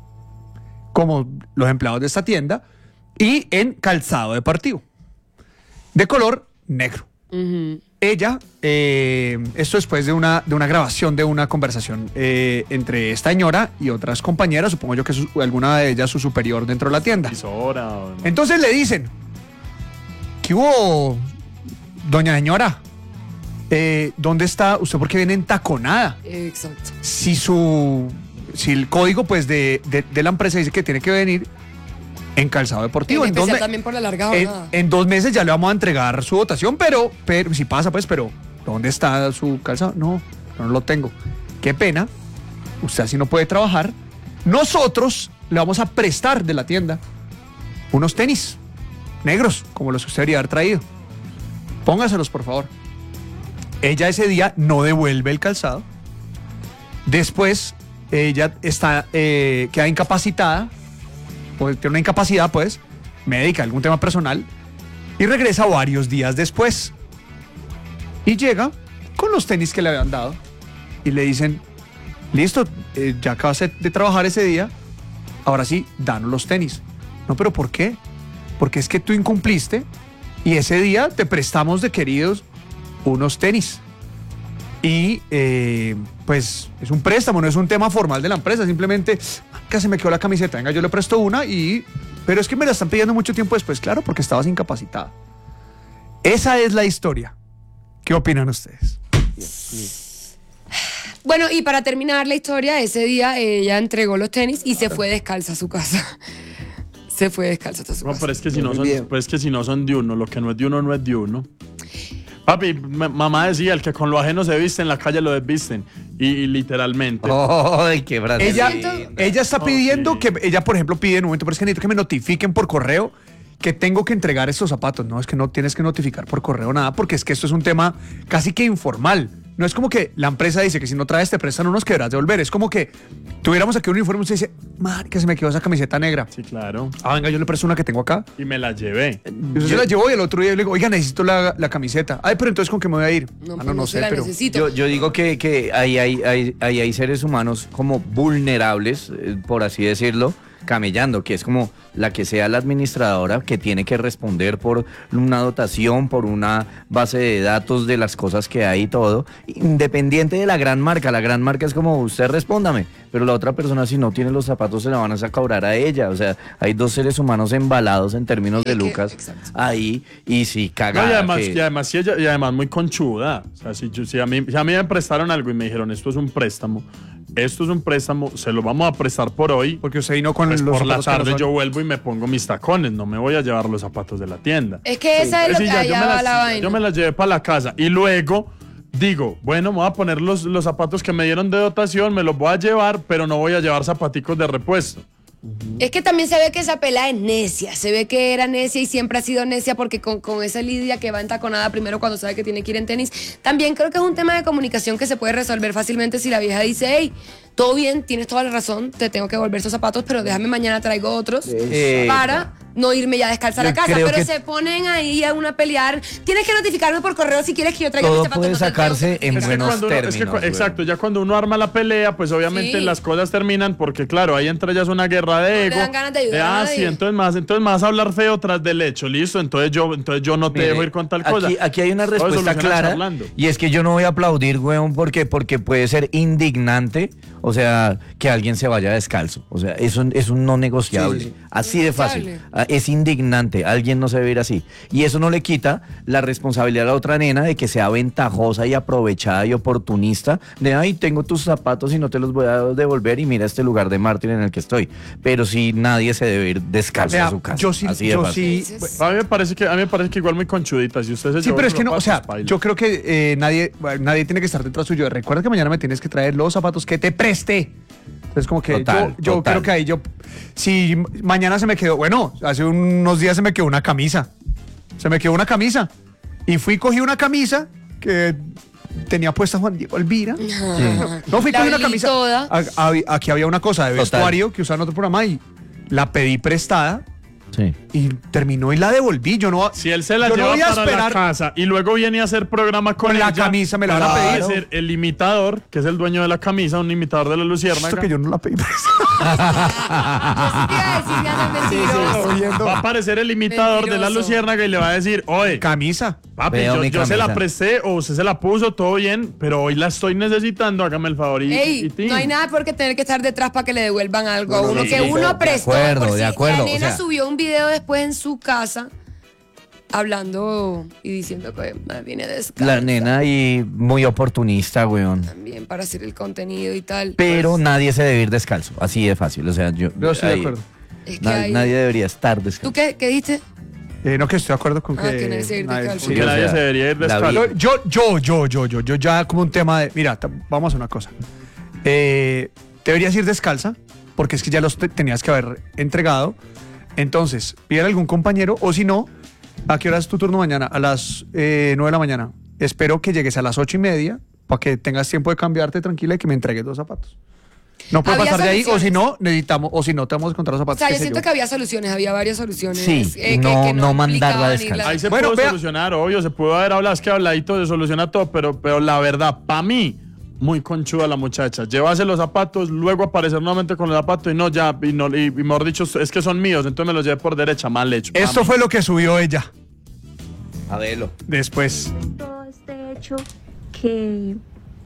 Speaker 5: como los empleados de esta tienda, y en calzado deportivo, de color negro. Ella, esto después de una grabación de una conversación entre esta señora y otras compañeras, supongo yo que alguna de ellas su superior dentro de la tienda. Entonces le dicen, ¿qué hubo, doña señora? ¿Dónde está? ¿Usted por qué viene entaconada?
Speaker 4: Exacto.
Speaker 5: Si el código pues de la empresa dice que tiene que venir en calzado deportivo.
Speaker 4: En
Speaker 5: En
Speaker 4: especial también por la larga jornada.
Speaker 5: en 2 meses ya le vamos a entregar su dotación, pero si pasa, pues, pero ¿dónde está su calzado? No lo tengo. Qué pena. Usted así no puede trabajar. Nosotros le vamos a prestar de la tienda unos tenis negros, como los que usted debería haber traído. Póngaselos, por favor. Ella ese día no devuelve el calzado. Después, ella queda incapacitada. Pues, tiene una incapacidad, pues, médica, algún tema personal, y regresa varios días después. Y llega con los tenis que le habían dado y le dicen, listo, ya acabas de trabajar ese día, ahora sí, danos los tenis. No, pero ¿por qué? Porque es que tú incumpliste y ese día te prestamos de queridos unos tenis. Y pues es un préstamo, no es un tema formal de la empresa, simplemente que se me quedó la camiseta, venga, yo le presto una pero es que me la están pidiendo mucho tiempo después, claro, porque estabas incapacitada. Esa es la historia. ¿Qué opinan ustedes?
Speaker 4: Bueno, y para terminar la historia, ese día ella entregó los tenis y se fue descalza a su casa. Se fue descalza hasta su
Speaker 3: No,
Speaker 4: casa.
Speaker 3: pero es que si no
Speaker 2: Muy bien.
Speaker 3: son, pues es que si no son de uno, lo que no es de uno no es de uno. Papi, mamá decía, el que con lo ajeno se viste en la calle lo desvisten. Y literalmente.
Speaker 1: ¡Ay, qué frase!
Speaker 5: Ella está pidiendo
Speaker 3: sí.
Speaker 5: que, ella por ejemplo pide en un momento, pero es que necesito que me notifiquen por correo que tengo que entregar estos zapatos. No, es que no tienes que notificar por correo nada, porque es que esto es un tema casi que informal. No es como que la empresa dice que si no traes te prestan unos que deberás devolver. Es como que tuviéramos aquí un uniforme y usted dice, madre, que se me quedó esa camiseta negra.
Speaker 3: Sí, claro.
Speaker 5: Ah, venga, yo le presto una que tengo acá.
Speaker 3: Y me la llevé.
Speaker 5: Y usted se la llevó y el otro día yo le digo, oiga, necesito la camiseta. Ay, pero entonces ¿con qué me voy a ir?
Speaker 4: No,
Speaker 5: Ah,
Speaker 4: pues no
Speaker 5: sé,
Speaker 4: se la
Speaker 5: pero...
Speaker 4: necesito.
Speaker 1: Yo digo que ahí hay seres humanos como vulnerables, por así decirlo, camellando, que es como la que sea la administradora que tiene que responder por una dotación, por una base de datos de las cosas que hay y todo, independiente de la gran marca. La gran marca es como, usted respóndame, pero la otra persona, si no tiene los zapatos, se la van a cobrar a ella. O sea, hay dos seres humanos embalados en términos de
Speaker 4: Es que-
Speaker 1: lucas
Speaker 4: exacto.
Speaker 1: ahí, y sí,
Speaker 3: No,
Speaker 1: cagada.
Speaker 3: y además, sí, y además muy conchuda. O sea, si a mí me prestaron algo y me dijeron, esto es un préstamo, se lo vamos a prestar por hoy.
Speaker 5: Porque usted vino con
Speaker 3: Pues
Speaker 5: los
Speaker 3: por la
Speaker 5: zapatos que no
Speaker 3: tarde
Speaker 5: son.
Speaker 3: yo vuelvo y me pongo mis tacones, no me voy a llevar los zapatos de la tienda.
Speaker 4: Es que esa es lo
Speaker 3: Sí,
Speaker 4: que
Speaker 3: ya,
Speaker 4: allá va la vaina.
Speaker 3: yo me las llevé para la casa y luego digo, bueno, me voy a poner los zapatos que me dieron de dotación, me los voy a llevar, pero no voy a llevar zapaticos de repuesto.
Speaker 4: Es que también se ve que esa pelada es necia, se ve que era necia y siempre ha sido necia porque con esa lidia que va entaconada primero cuando sabe que tiene que ir en tenis, también creo que es un tema de comunicación que se puede resolver fácilmente si la vieja dice, hey, todo bien, tienes toda la razón, te tengo que devolver esos zapatos, pero déjame mañana traigo otros para no irme ya descalza a la
Speaker 1: Yo
Speaker 4: casa,
Speaker 1: creo
Speaker 4: pero
Speaker 1: que-
Speaker 4: se ponen ahí a una pelear, tienes que notificarme por correo si quieres que yo traiga mis
Speaker 1: Todo
Speaker 4: zapatos.
Speaker 1: puede
Speaker 4: no te tengo
Speaker 1: sacarse
Speaker 4: que
Speaker 1: en
Speaker 3: Es que
Speaker 1: buenos
Speaker 3: cuando
Speaker 1: términos.
Speaker 3: exacto, ya cuando uno arma la pelea, pues obviamente
Speaker 4: Sí.
Speaker 3: las cosas terminan porque claro, ahí entra ya es una guerra de
Speaker 4: No le
Speaker 3: ego.
Speaker 4: dan ganas de ayudar a nadie.
Speaker 3: Sí, entonces me vas a hablar feo tras del hecho, listo, entonces yo no te
Speaker 1: Mire,
Speaker 3: dejo ir con tal cosa.
Speaker 1: Aquí hay una
Speaker 3: Todo
Speaker 1: respuesta
Speaker 3: soluciona
Speaker 1: clara,
Speaker 3: charlando.
Speaker 1: y es que yo no voy a aplaudir, weón, porque puede ser indignante, o sea, que alguien se vaya descalzo. O sea, es un no negociable.
Speaker 2: Sí, sí, sí.
Speaker 1: Así de fácil.
Speaker 4: Negociable.
Speaker 1: Es indignante, alguien no se debe ir así. Y eso no le quita la responsabilidad a la otra nena de que sea ventajosa y aprovechada y oportunista, de, ay, tengo tus zapatos y no te los voy a devolver y mira este lugar de mártir en el que estoy. Pero sí, nadie se debe ir descalzo a su casa.
Speaker 5: Yo sí,
Speaker 1: así de fácil.
Speaker 3: A mí me parece que igual muy conchudita. Si usted se
Speaker 5: Sí,
Speaker 3: lleva
Speaker 5: pero es
Speaker 3: los
Speaker 5: que no, o sea,
Speaker 3: zapatos, baila.
Speaker 5: yo creo que nadie tiene que estar detrás suyo. Recuerda que mañana me tienes que traer los zapatos que te presté. Entonces, como que
Speaker 1: Total,
Speaker 5: yo
Speaker 1: total.
Speaker 5: creo que ahí si mañana se me quedó, bueno, hace unos días se me quedó una camisa. Se me quedó una camisa. Y cogí una camisa que tenía puesta Juan Diego Elvira. No, cogí
Speaker 4: La
Speaker 5: una
Speaker 4: velí
Speaker 5: camisa.
Speaker 4: toda.
Speaker 5: Aquí había una cosa de
Speaker 1: Total.
Speaker 5: vestuario que usaban en otro programa y la pedí prestada.
Speaker 1: Sí.
Speaker 5: Y terminó y la devolví. Yo no,
Speaker 3: Si él se la
Speaker 5: yo no
Speaker 3: lleva
Speaker 5: voy a
Speaker 3: para la
Speaker 5: esperar
Speaker 3: casa y luego viene a hacer programa con
Speaker 5: la
Speaker 3: ella,
Speaker 5: camisa, me la van a
Speaker 3: para
Speaker 5: pedir.
Speaker 3: ser el imitador, que es el dueño de la camisa, un imitador de la
Speaker 5: Esto
Speaker 3: luciérnaga.
Speaker 5: que yo no la pedí prestada.
Speaker 3: Va a aparecer el imitador de la
Speaker 4: Mentiroso.
Speaker 3: luciérnaga y le va a decir, oye,
Speaker 5: Camisa.
Speaker 3: papi,
Speaker 1: Veo mi
Speaker 3: yo se la
Speaker 1: camisa.
Speaker 3: presté o usted se la puso, todo bien, pero hoy la estoy necesitando, hágame el favor
Speaker 4: Ey,
Speaker 3: tin.
Speaker 4: no hay nada por qué tener que estar detrás para que le devuelvan algo a
Speaker 2: No, no,
Speaker 4: uno
Speaker 2: no,
Speaker 4: que
Speaker 2: sí,
Speaker 4: uno
Speaker 2: de
Speaker 4: prestó.
Speaker 1: acuerdo,
Speaker 4: por
Speaker 1: de
Speaker 4: si
Speaker 1: acuerdo,
Speaker 4: La
Speaker 1: o
Speaker 4: nena
Speaker 1: sea.
Speaker 4: subió un video después en su casa hablando y diciendo que viene descalza.
Speaker 1: La nena y muy oportunista, weón.
Speaker 4: También para hacer el contenido y tal.
Speaker 1: Pero nadie se debe ir descalzo, así de fácil. O sea, yo
Speaker 5: estoy de
Speaker 1: ahí,
Speaker 5: acuerdo.
Speaker 4: Es que hay-
Speaker 1: nadie debería estar descalzo.
Speaker 4: ¿Tú qué diste?
Speaker 5: No, que estoy de acuerdo con
Speaker 4: Ah,
Speaker 5: que.
Speaker 4: que nadie se ir descalzo.
Speaker 3: Porque
Speaker 1: o
Speaker 3: nadie
Speaker 1: sea,
Speaker 3: se debería ir
Speaker 1: la
Speaker 3: descalzo.
Speaker 1: vida-
Speaker 5: Yo ya como un tema de. Mira, vamos a hacer una cosa. Te deberías ir descalza, porque es que ya los tenías que haber entregado. Entonces, pídele a algún compañero, o si no, ¿a qué hora es tu turno mañana? A las 9 de la mañana. Espero que llegues a las 8:30 para que tengas tiempo de cambiarte tranquila y que me entregues los zapatos. No puede
Speaker 4: Había
Speaker 5: pasar de ahí, o si
Speaker 4: soluciones.
Speaker 5: no, te vamos a encontrar los
Speaker 4: O
Speaker 5: zapatos.
Speaker 4: sea,
Speaker 5: qué
Speaker 4: yo
Speaker 5: sé
Speaker 4: siento que había soluciones, había varias soluciones.
Speaker 1: Sí,
Speaker 4: que
Speaker 1: no mandarla
Speaker 4: implicaban
Speaker 1: descalza.
Speaker 3: Ahí se
Speaker 5: Bueno,
Speaker 3: pudo
Speaker 5: vea-
Speaker 3: solucionar, obvio, se pudo haber hablado, es que habladito se soluciona todo, pero la verdad, para mí, muy conchuda la muchacha. Llevarse los zapatos, luego aparecer nuevamente con los zapatos y y mejor dicho, es que son míos, entonces me los llevé por derecha, mal hecho.
Speaker 5: Esto
Speaker 3: pa' mí.
Speaker 5: fue lo que subió ella
Speaker 1: Adelo.
Speaker 5: después.
Speaker 6: Todo este hecho que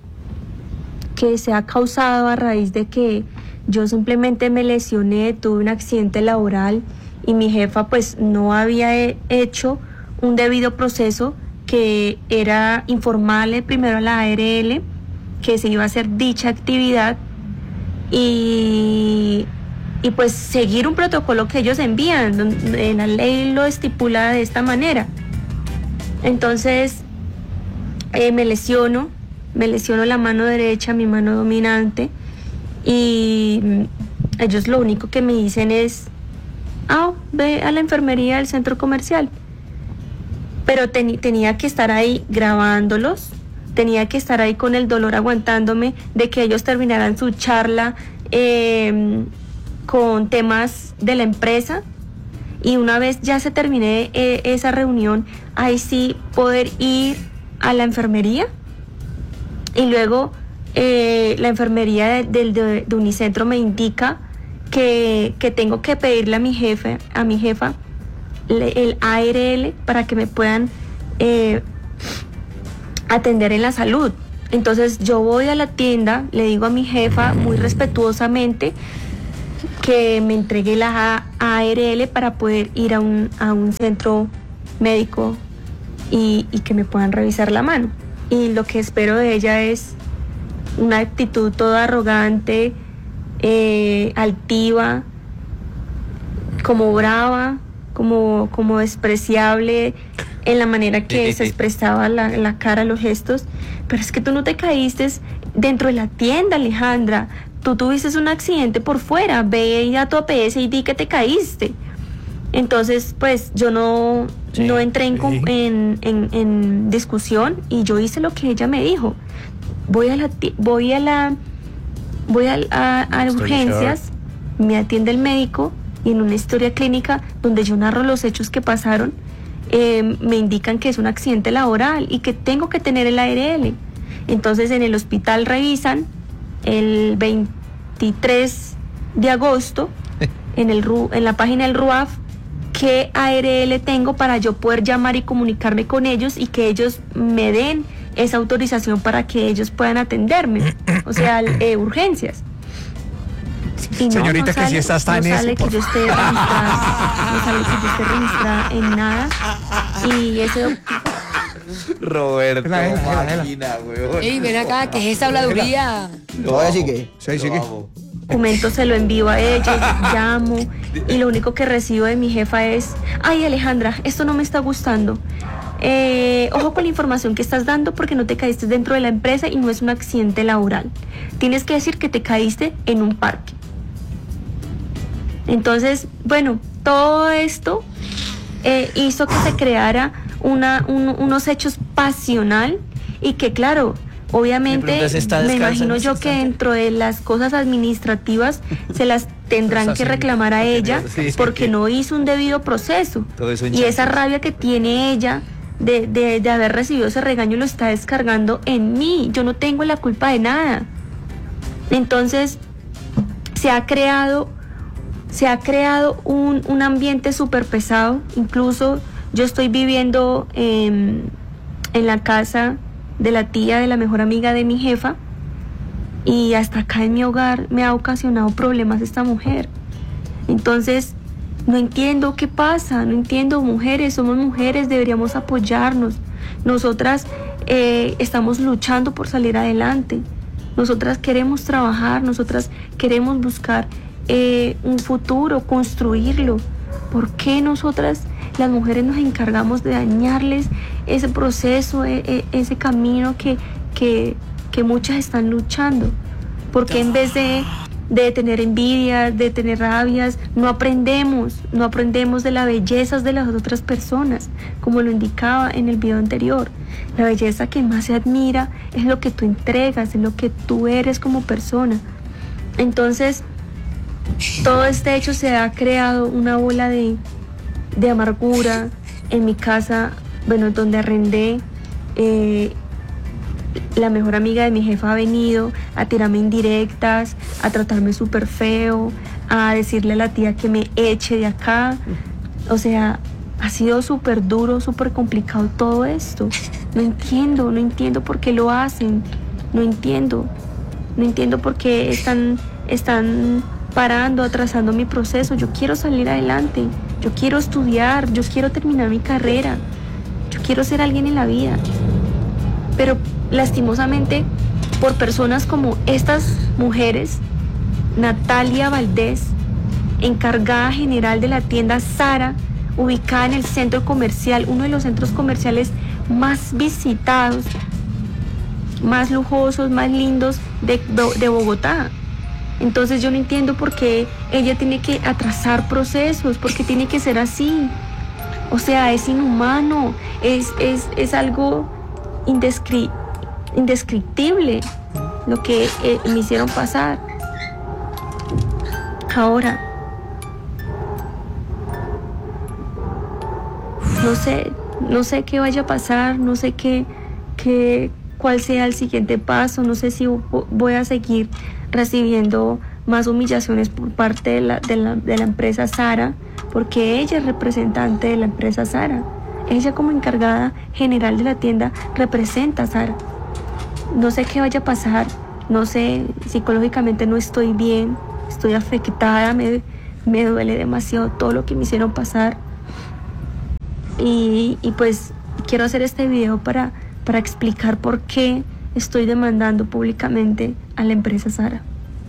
Speaker 6: se ha causado a raíz de que yo simplemente me lesioné, tuve un accidente laboral y mi jefa pues no había hecho un debido proceso, que era informarle primero a la ARL que se iba a hacer dicha actividad y pues seguir un protocolo que ellos envían, donde la ley lo estipula de esta manera. Entonces me lesiono la mano derecha, mi mano dominante, y ellos lo único que me dicen es, ve a la enfermería del centro comercial. Pero tenía que estar ahí grabándolos, tenía que estar ahí con el dolor aguantándome de que ellos terminaran su charla con temas de la empresa. Y una vez ya se terminé esa reunión, ahí sí poder ir a la enfermería. Y luego la enfermería de Unicentro me indica que tengo que pedirle a mi jefa el ARL para que me puedan atender en la salud. Entonces yo voy a la tienda, le digo a mi jefa muy respetuosamente que me entregue la ARL para poder ir a un centro médico y que me puedan revisar la mano. Y lo que espero de ella es una actitud toda arrogante, altiva, como brava, como despreciable en la manera que se expresaba la cara, los gestos. Pero es que tú no te caíste dentro de la tienda, Alejandra. Tú tuviste un accidente por fuera. Ve a tu APS y di que te caíste. Entonces, pues yo no entré en discusión y yo hice lo que ella me dijo. Voy a urgencias, me atiende el médico y en una historia clínica donde yo narro los hechos que pasaron, me indican que es un accidente laboral y que tengo que tener el ARL. Entonces en el hospital revisan el 23 de agosto en la página del RUAF qué ARL tengo para yo poder llamar y comunicarme con ellos y que ellos me den esa autorización para que ellos puedan atenderme, o sea, urgencias. Y no,
Speaker 5: Señorita, que sí está
Speaker 6: no
Speaker 5: en eso,
Speaker 6: sale que
Speaker 5: por
Speaker 6: yo esté registrada, no sale que yo esté registrada en nada. Y ese
Speaker 1: Roberto,
Speaker 5: Déjala.
Speaker 1: máquina, weón.
Speaker 4: Ey, ven acá, ¿qué es esa habladuría?
Speaker 2: Todavía sigue.
Speaker 5: Sí, sigue.
Speaker 6: documento se lo envío a ella, llamo y lo único que recibo de mi jefa es: ay, Alejandra, esto no me está gustando. Ojo con la información que estás dando porque no te caíste dentro de la empresa y no es un accidente laboral. Tienes que decir que te caíste en un parque. Entonces, bueno, todo esto hizo que se creara unos hechos pasional y que, claro, obviamente me imagino yo que dentro de las cosas administrativas se las tendrán que reclamar a ella porque no hizo un debido proceso. Y esa rabia que tiene ella de haber recibido ese regaño lo está descargando en mí. Yo no tengo la culpa de nada. Entonces se ha creado un ambiente súper pesado. Incluso yo estoy viviendo en la casa de la tía de la mejor amiga de mi jefa y hasta acá en mi hogar me ha ocasionado problemas esta mujer. Entonces no entiendo qué pasa, no entiendo. Mujeres, somos mujeres, deberíamos apoyarnos. Nosotras estamos luchando por salir adelante. Nosotras queremos trabajar, nosotras queremos buscar un futuro, construirlo. ¿Por qué nosotras, las mujeres, nos encargamos de dañarles ese proceso, ese camino que muchas están luchando? ¿Por qué en vez de tener envidia, de tener rabias, no aprendemos de las bellezas de las otras personas? Como lo indicaba en el video anterior, la belleza que más se admira es lo que tú entregas, es lo que tú eres como persona. Entonces, todo este hecho se ha creado una bola de amargura en mi casa, bueno, donde arrendé. La mejor amiga de mi jefa ha venido a tirarme indirectas, a tratarme súper feo, a decirle a la tía que me eche de acá. O sea, ha sido súper duro, súper complicado todo esto. No entiendo por qué lo hacen. No entiendo por qué están parando, atrasando mi proceso. Yo quiero salir adelante, yo quiero estudiar, yo quiero terminar mi carrera, yo quiero ser alguien en la vida. Pero lastimosamente, por personas como estas mujeres, Natalia Valdés, encargada general de la tienda Zara, ubicada en el centro comercial, uno de los centros comerciales más visitados, más lujosos, más lindos de Bogotá. Entonces yo no entiendo por qué ella tiene que atrasar procesos, por qué tiene que ser así. O sea, es inhumano, es algo indescriptible lo que me hicieron pasar. Ahora, no sé qué vaya a pasar, no sé cuál sea el siguiente paso, no sé si voy a seguir recibiendo más humillaciones por parte de la empresa Zara, porque ella es representante de la empresa Zara. Ella, como encargada general de la tienda, representa a Zara. No sé qué vaya a pasar, no sé, psicológicamente no estoy bien, estoy afectada, me duele demasiado todo lo que me hicieron pasar. Y pues quiero hacer este video para explicar por qué estoy demandando públicamente a la empresa Zara.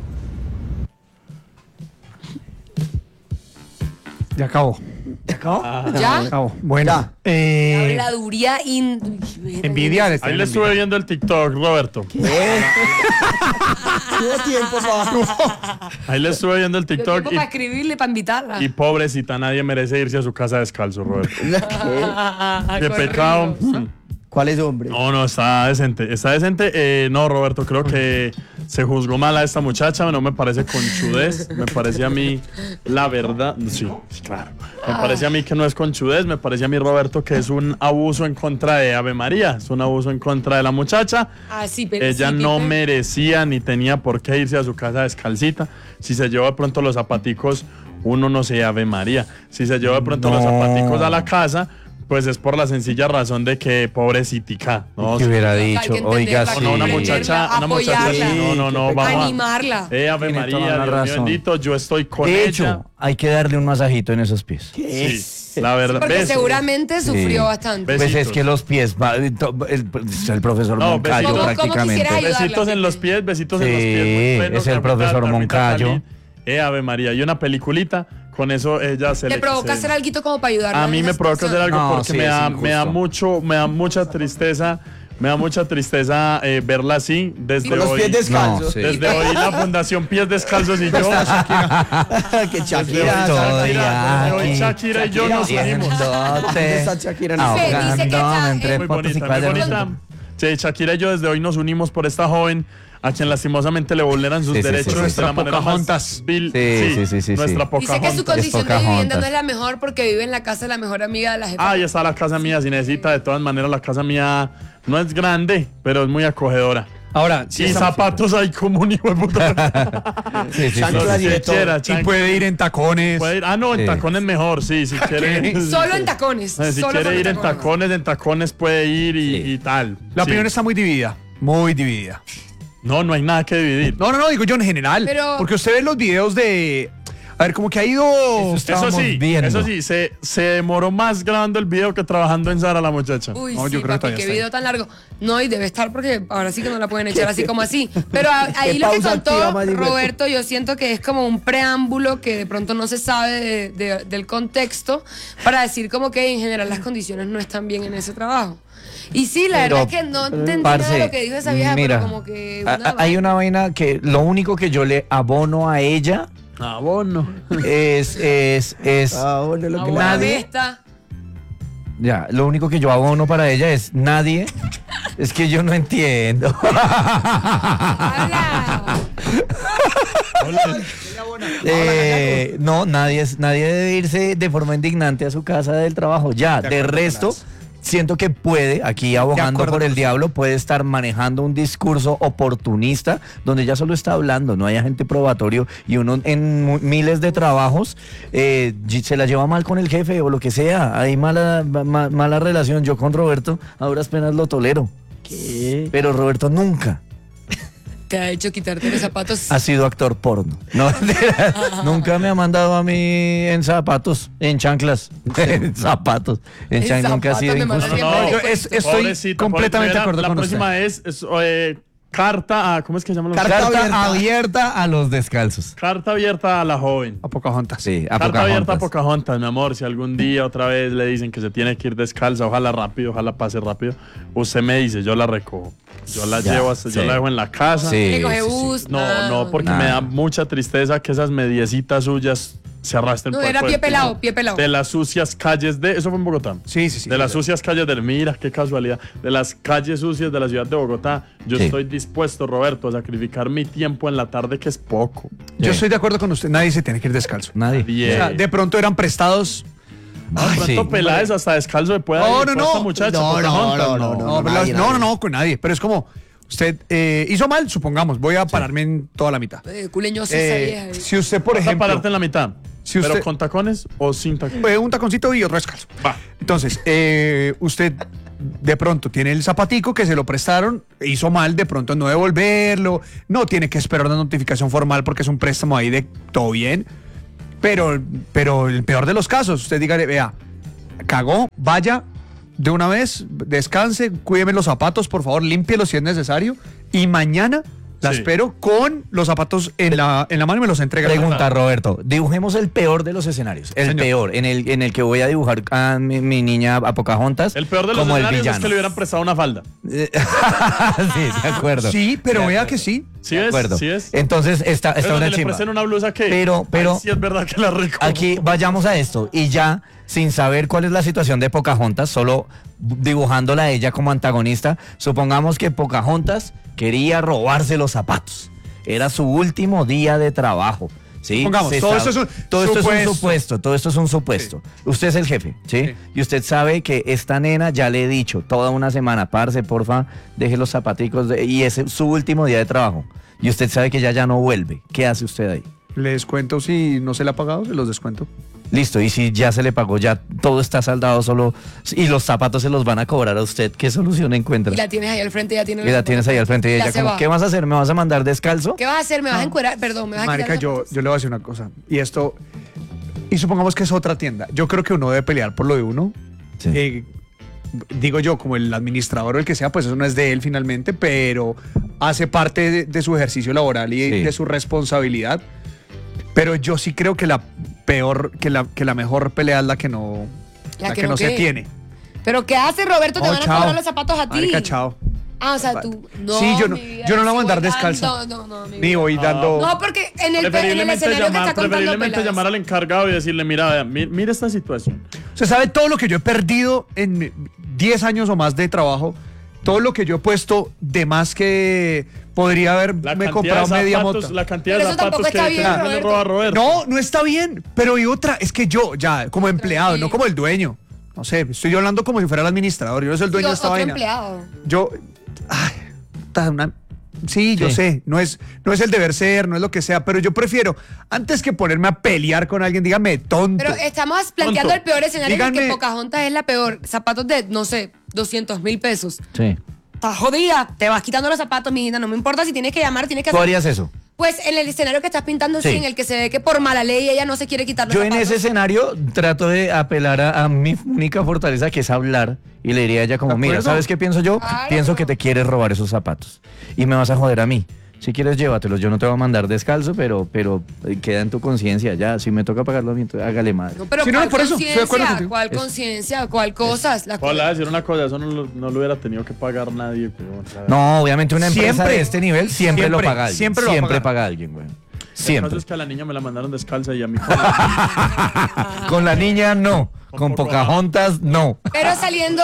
Speaker 5: Ya acabó.
Speaker 4: ¿Ya?
Speaker 5: Acabó. Bueno,
Speaker 4: Habladuría
Speaker 5: envidia.
Speaker 3: Ahí le estuve viendo el TikTok, Roberto.
Speaker 2: Tuvo tiempo, pa.
Speaker 3: Ahí le estuve viendo el TikTok
Speaker 4: para escribirle, para invitarla.
Speaker 3: y pobrecita, nadie merece irse a su casa descalzo, Roberto. Qué pecado.
Speaker 2: ¿Cuál es, hombre?
Speaker 3: No, está decente. Está decente. No, Roberto, creo que se juzgó mal a esta muchacha. No me parece conchudez. Me parece a mí, la verdad. Sí, claro. Me parece a mí que no es conchudez. Me parece a mí, Roberto, que es un abuso en contra de Ave María. Es un abuso en contra de la muchacha.
Speaker 4: Sí, pero
Speaker 3: Ella
Speaker 4: sí,
Speaker 3: no
Speaker 4: Pipe.
Speaker 3: merecía ni tenía por qué irse a su casa descalcita. Si se lleva de pronto los zapaticos, uno no se Ave María. Si se lleva de pronto los zapaticos a la casa, Pues es por la sencilla razón de que pobrecita, ¿no?
Speaker 1: ¿Qué hubiera
Speaker 4: Hay
Speaker 1: dicho?
Speaker 4: que
Speaker 1: Oiga,
Speaker 4: entenderla,
Speaker 1: sí.
Speaker 3: No, una muchacha,
Speaker 4: apoyarla.
Speaker 3: no, vamos a...
Speaker 4: Animarla.
Speaker 3: Ave
Speaker 1: Tiene toda
Speaker 3: María,
Speaker 1: la
Speaker 3: Dios mío
Speaker 1: razón.
Speaker 3: bendito, yo estoy con
Speaker 1: De
Speaker 3: ella.
Speaker 1: hecho, hay que darle un masajito en esos pies.
Speaker 3: Sí, la verdad.
Speaker 4: Porque
Speaker 3: besos.
Speaker 4: seguramente sufrió bastante.
Speaker 3: Besitos.
Speaker 1: Pues es que los pies, el profesor
Speaker 3: No,
Speaker 1: Moncayo
Speaker 3: besitos.
Speaker 4: ¿Cómo
Speaker 1: prácticamente.
Speaker 4: quisieras ayudarla?
Speaker 3: Besitos en los pies, besitos en los
Speaker 1: Sí,
Speaker 3: pies. muy buenos,
Speaker 1: es el
Speaker 3: Capitán,
Speaker 1: profesor
Speaker 3: Capitán
Speaker 1: Moncayo.
Speaker 3: Jalín. Ave María, y una peliculita, con eso ella se
Speaker 4: ¿Le
Speaker 3: le...
Speaker 4: provoca
Speaker 3: se-
Speaker 4: hacer algo como para ayudarla?
Speaker 3: A
Speaker 4: en
Speaker 3: mí me
Speaker 4: esa
Speaker 3: provoca hacer
Speaker 4: situación?
Speaker 3: algo
Speaker 1: No,
Speaker 3: porque
Speaker 1: sí,
Speaker 3: me
Speaker 1: es
Speaker 3: da
Speaker 1: injusto.
Speaker 3: mucha tristeza. Me da mucha tristeza verla así desde
Speaker 2: Con los
Speaker 3: hoy.
Speaker 2: pies descalzos.
Speaker 1: No, sí.
Speaker 3: Desde hoy la Fundación Pies Descalzos y yo.
Speaker 2: Que
Speaker 3: Desde hoy
Speaker 2: Shakira.
Speaker 3: Desde hoy Shakira y yo nos unimos.
Speaker 2: ¿Dónde está Shakira?
Speaker 4: Dice que está,
Speaker 1: entre
Speaker 3: Muy
Speaker 1: potes y
Speaker 3: bonita, muy
Speaker 1: cuadros.
Speaker 3: bonita. Sí, Shakira y yo desde hoy nos unimos por esta joven a quien lastimosamente le vulneran sus
Speaker 1: Sí, sí,
Speaker 3: derechos
Speaker 1: sí,
Speaker 3: de
Speaker 1: sí.
Speaker 3: la manera más
Speaker 5: Pocahontas.
Speaker 3: vil.
Speaker 1: Sí.
Speaker 3: Nuestra
Speaker 4: Dice que su
Speaker 3: Pocahontas.
Speaker 4: condición de
Speaker 1: Pocahontas.
Speaker 4: vivienda no es la mejor porque vive en la casa de la mejor amiga de la jefa.
Speaker 3: Ahí está la casa mía, si necesita, de todas maneras la casa mía no es grande, pero es muy acogedora.
Speaker 5: Ahora, si
Speaker 3: Y
Speaker 5: estamos-
Speaker 3: zapatos hay como un hijo de puta.
Speaker 1: Sí, sí,
Speaker 2: Chanclas
Speaker 1: sí.
Speaker 2: y de todo.
Speaker 5: y puede ir en tacones.
Speaker 3: Puede ir- Ah, no, en
Speaker 1: Sí.
Speaker 3: tacones mejor, sí, si quiere.
Speaker 4: Solo en tacones.
Speaker 3: Si
Speaker 4: solo
Speaker 3: quiere
Speaker 4: con
Speaker 3: ir en tacones puede ir y tal.
Speaker 5: La
Speaker 3: Sí.
Speaker 5: opinión está muy dividida. Muy dividida.
Speaker 3: No hay nada que dividir.
Speaker 5: No, digo yo en general.
Speaker 4: Pero-
Speaker 5: Porque usted ve los videos de. A ver, como que ha ido.
Speaker 3: Eso
Speaker 1: estábamos
Speaker 3: sí,
Speaker 1: viendo.
Speaker 3: se demoró más grabando el video que trabajando en Sara la muchacha.
Speaker 4: Uy,
Speaker 5: No,
Speaker 4: sí,
Speaker 5: yo creo que
Speaker 4: papi,
Speaker 5: todavía
Speaker 4: qué
Speaker 5: está
Speaker 4: video tan largo. No, y debe estar porque ahora sí que no la pueden echar así como así. Pero ahí
Speaker 2: Qué
Speaker 4: lo que
Speaker 2: pausa
Speaker 4: contó
Speaker 2: activa más hijueputa.
Speaker 4: Roberto, yo siento que es como un preámbulo que de pronto no se sabe del contexto para decir como que en general las condiciones no están bien en ese trabajo. Y sí, la
Speaker 1: Pero,
Speaker 4: verdad es que no entendí
Speaker 1: parce,
Speaker 4: nada de lo que dijo esa vieja,
Speaker 1: mira,
Speaker 4: pero como que...
Speaker 1: hay una vaina que lo único que yo le abono a ella
Speaker 3: Abono.
Speaker 1: es
Speaker 2: Ah, bueno, lo que le-
Speaker 1: nadie- ya, lo único que yo abono para ella es nadie. Es que yo no entiendo.
Speaker 4: Habla.
Speaker 1: No, nadie debe irse de forma indignante a su casa del trabajo. Ya, de resto, siento que puede, aquí abogando
Speaker 5: acuerdo
Speaker 1: por el
Speaker 5: con
Speaker 1: diablo, puede estar manejando un discurso oportunista donde ella solo está hablando, no hay agente probatorio y uno en miles de trabajos se la lleva mal con el jefe o lo que sea. Hay mala relación. Yo con Roberto a duras penas lo tolero.
Speaker 2: ¿Qué?
Speaker 1: Pero Roberto nunca
Speaker 4: Te ha hecho quitarte los zapatos.
Speaker 1: ha sido actor porno. No, nunca me ha mandado a mí en zapatos, en chanclas, en zapatos. En
Speaker 4: En
Speaker 1: chanclas nunca ha sido
Speaker 4: zapatos me
Speaker 1: injusto.
Speaker 4: mandaría.
Speaker 5: Yo estoy
Speaker 3: Pobrecita,
Speaker 5: completamente de acuerdo
Speaker 3: la
Speaker 5: con
Speaker 3: próxima es carta a... ¿Cómo es que se llama?
Speaker 2: Carta
Speaker 1: Carta
Speaker 2: abierta.
Speaker 1: abierta a los descalzos.
Speaker 3: Carta abierta a la joven.
Speaker 5: A Pocahontas.
Speaker 1: Sí, a
Speaker 3: Carta abierta a
Speaker 1: Pocahontas.
Speaker 3: Pocahontas, mi amor. Si algún día otra vez le dicen que se tiene que ir descalza, ojalá rápido, ojalá pase rápido. Usted me dice, yo la recojo. Yo la
Speaker 1: Ya,
Speaker 3: llevo hasta, yo
Speaker 1: sí.
Speaker 3: la dejo en la casa.
Speaker 1: Sí.
Speaker 4: Le coge
Speaker 1: sí, sí.
Speaker 4: bus.
Speaker 3: No, porque
Speaker 1: Nada.
Speaker 3: me da mucha tristeza que esas mediecitas suyas se arrastren
Speaker 4: No,
Speaker 3: por
Speaker 4: era
Speaker 3: por
Speaker 4: pie
Speaker 3: el
Speaker 4: pelado,
Speaker 3: piso.
Speaker 4: pie pelado.
Speaker 3: De las sucias calles de... Eso fue en Bogotá.
Speaker 5: Sí.
Speaker 3: De las sucias calles del... Mira, qué casualidad. De las calles sucias de la ciudad de Bogotá. Yo
Speaker 1: Sí.
Speaker 3: estoy dispuesto, Roberto, a sacrificar mi tiempo en la tarde, que es poco.
Speaker 5: Yo
Speaker 1: Sí.
Speaker 5: estoy de acuerdo con usted. Nadie se tiene que ir descalzo.
Speaker 1: Nadie.
Speaker 3: Bien.
Speaker 5: O sea, de pronto eran prestados.
Speaker 1: Ay,
Speaker 3: De
Speaker 1: sí.
Speaker 3: pronto Peláez hasta descalzo se puede ir con esta muchacha.
Speaker 2: No,
Speaker 3: Pocahontas,
Speaker 2: no,
Speaker 5: No, pero
Speaker 2: nadie, nadie.
Speaker 5: no, con nadie. Pero es como, usted hizo mal, supongamos. Voy a pararme en toda la mitad.
Speaker 4: Culeñosa esa vieja.
Speaker 5: Si usted, por
Speaker 3: Vas a
Speaker 5: ejemplo,
Speaker 3: pararte en la mitad.
Speaker 5: Si
Speaker 3: ¿Pero
Speaker 5: usted-
Speaker 3: con tacones o sin tacones?
Speaker 5: un taconcito y otro descalzo.
Speaker 3: Va.
Speaker 5: Entonces, usted de pronto tiene el zapatico que se lo prestaron, hizo mal de pronto en no devolverlo, no tiene que esperar una notificación formal porque es un préstamo ahí de todo bien. Pero el peor de los casos, usted diga, vea, cagó, vaya de una vez, descanse, cuídeme los zapatos, por favor, límpielos si es necesario y mañana la
Speaker 3: Sí.
Speaker 5: espero con los zapatos en la mano y me los entrega.
Speaker 1: Pregunta, Roberto. Dibujemos el peor de los escenarios. El
Speaker 5: Señor.
Speaker 1: peor, en el que voy a dibujar a mi niña, a Pocahontas.
Speaker 3: El peor de los
Speaker 1: como el
Speaker 3: escenarios es
Speaker 1: villano.
Speaker 3: que le hubieran prestado una falda.
Speaker 1: Sí, de acuerdo.
Speaker 5: Sí, pero vea que sí.
Speaker 3: ¿Sí
Speaker 1: De
Speaker 3: ves?
Speaker 1: acuerdo.
Speaker 3: ¿Sí ves?
Speaker 1: Entonces está
Speaker 3: Pero
Speaker 1: una
Speaker 3: que le
Speaker 1: chimba.
Speaker 3: presten una blusa que...
Speaker 1: Pero-
Speaker 3: Ahí sí es verdad que la rico.
Speaker 1: Aquí vayamos a esto y ya, sin saber cuál es la situación de Pocahontas, solo dibujándola a ella como antagonista, supongamos que Pocahontas quería robarse los zapatos. Era su último día de trabajo. ¿sí?
Speaker 5: Supongamos,
Speaker 1: Se
Speaker 5: todo
Speaker 1: sabe-
Speaker 5: esto es un
Speaker 1: todo esto es un
Speaker 5: supuesto.
Speaker 1: supuesto, todo esto es un supuesto. Usted es el jefe, ¿sí?
Speaker 5: Sí.
Speaker 1: Y usted sabe que esta nena, ya le he dicho, toda una semana, parce, porfa, deje los zapaticos y es su último día de trabajo. Y usted sabe que ya no vuelve. ¿Qué hace usted ahí?
Speaker 5: Les cuento si no se le ha pagado, se los descuento.
Speaker 1: Listo, y si ya se le pagó, ya todo está saldado solo y los zapatos se los van a cobrar a usted, ¿qué solución encuentra?
Speaker 4: Y la tienes ahí al frente, ya tiene
Speaker 1: Y la tienes ahí al frente y
Speaker 4: Ya
Speaker 1: ella
Speaker 4: se
Speaker 1: como,
Speaker 4: va.
Speaker 1: ¿qué vas a hacer? ¿Me vas a mandar descalzo?
Speaker 4: ¿Qué vas a hacer? ¿Me vas a encuerar? Perdón, me vas a
Speaker 5: Marica,
Speaker 4: quitar
Speaker 5: yo
Speaker 4: los zapatos?
Speaker 5: le voy a decir una cosa. Y esto, y supongamos que es otra tienda. Yo creo que uno debe pelear por lo de uno.
Speaker 1: Sí.
Speaker 5: Digo yo, como el administrador o el que sea, pues eso no es de él finalmente, pero hace parte de su ejercicio laboral y
Speaker 1: Sí.
Speaker 5: de su responsabilidad. Pero yo sí creo que la peor, que la mejor pelea es la que no,
Speaker 4: ¿La
Speaker 5: la
Speaker 4: que
Speaker 5: que
Speaker 4: no
Speaker 5: no se
Speaker 4: qué?
Speaker 5: tiene.
Speaker 4: ¿Pero qué hace, Roberto? Te
Speaker 5: No,
Speaker 4: van a
Speaker 5: chao.
Speaker 4: cobrar los zapatos a ti.
Speaker 5: Marica, chao.
Speaker 4: Ah, o sea, tú...
Speaker 5: Sí, yo no-
Speaker 4: mi vida,
Speaker 5: yo no la voy a
Speaker 4: sí
Speaker 5: andar
Speaker 4: voy
Speaker 5: descalza.
Speaker 4: No, mi
Speaker 5: Ni
Speaker 4: vida.
Speaker 5: voy dando...
Speaker 4: No, porque en el escenario que está contando
Speaker 3: Preferiblemente
Speaker 4: Peláez.
Speaker 3: llamar al encargado y decirle, mira, vea, mira esta situación.
Speaker 5: Usted sabe todo lo que yo he perdido en 10 años o más de trabajo, todo lo que yo he puesto de más que podría
Speaker 3: La
Speaker 5: haberme
Speaker 3: cantidad
Speaker 5: comprado
Speaker 3: de
Speaker 5: media
Speaker 3: zapatos,
Speaker 5: moto.
Speaker 3: la cantidad
Speaker 4: Pero
Speaker 3: de
Speaker 4: eso tampoco
Speaker 3: zapatos que
Speaker 4: está bien,
Speaker 3: también le
Speaker 4: Roberto.
Speaker 3: roba a Roberto.
Speaker 5: No, no está bien, pero y otra, es que yo ya, como empleado,
Speaker 4: Tranquilo.
Speaker 5: no como el dueño, no sé, estoy hablando como si fuera el administrador, yo no soy el dueño de esta
Speaker 4: Otro
Speaker 5: vaina.
Speaker 4: empleado.
Speaker 5: Yo, ay, sí, yo
Speaker 1: Sí.
Speaker 5: sé, no es el deber ser, no es lo que sea, pero yo prefiero, antes que ponerme a pelear con alguien, dígame tonto.
Speaker 4: Pero estamos planteando
Speaker 3: Tonto.
Speaker 4: el peor escenario en el que
Speaker 5: Díganme-
Speaker 4: Pocahontas es la peor. Zapatos de, no sé, 200,000 pesos.
Speaker 1: Sí.
Speaker 4: Estás jodida. Te vas quitando los zapatos, mi hija. No me importa si tienes que llamar, tienes que
Speaker 1: ¿Tú
Speaker 4: hacer...
Speaker 1: harías eso?
Speaker 4: Pues en el escenario que estás pintando, sí,
Speaker 1: Sí.
Speaker 4: en el que se ve que por mala ley ella no se quiere quitar los
Speaker 1: Yo en
Speaker 4: zapatos.
Speaker 1: ese escenario trato de apelar a mi única fortaleza, que es hablar, y le diría a ella como,
Speaker 5: ¿De
Speaker 1: mira,
Speaker 5: acuerdo?
Speaker 1: ¿sabes qué pienso yo?
Speaker 4: Claro.
Speaker 1: Pienso que te quieres robar esos zapatos y me vas a joder a mí. Si quieres, llévatelos. Yo no te voy a mandar descalzo, pero queda en tu conciencia ya. Si me toca pagarlo a mí, entonces hágale madre.
Speaker 4: No, pero
Speaker 5: Sí, no,
Speaker 4: ¿cuál
Speaker 5: por eso, estoy de acuerdo
Speaker 4: conciencia?
Speaker 5: contigo.
Speaker 4: ¿Cuál conciencia? ¿Cuál cosas? Las
Speaker 3: Hola, decir una cosa, eso no lo hubiera tenido que pagar nadie. Pero,
Speaker 1: No, obviamente una empresa
Speaker 5: Siempre.
Speaker 1: de este nivel siempre lo
Speaker 5: Siempre,
Speaker 1: paga alguien.
Speaker 5: siempre lo va a pagar.
Speaker 1: paga alguien, güey.
Speaker 3: El
Speaker 1: Siempre.
Speaker 3: caso es que a la niña me la mandaron descalza y a mí
Speaker 1: Con la niña, no. Con Pocahontas, no.
Speaker 4: Pero saliendo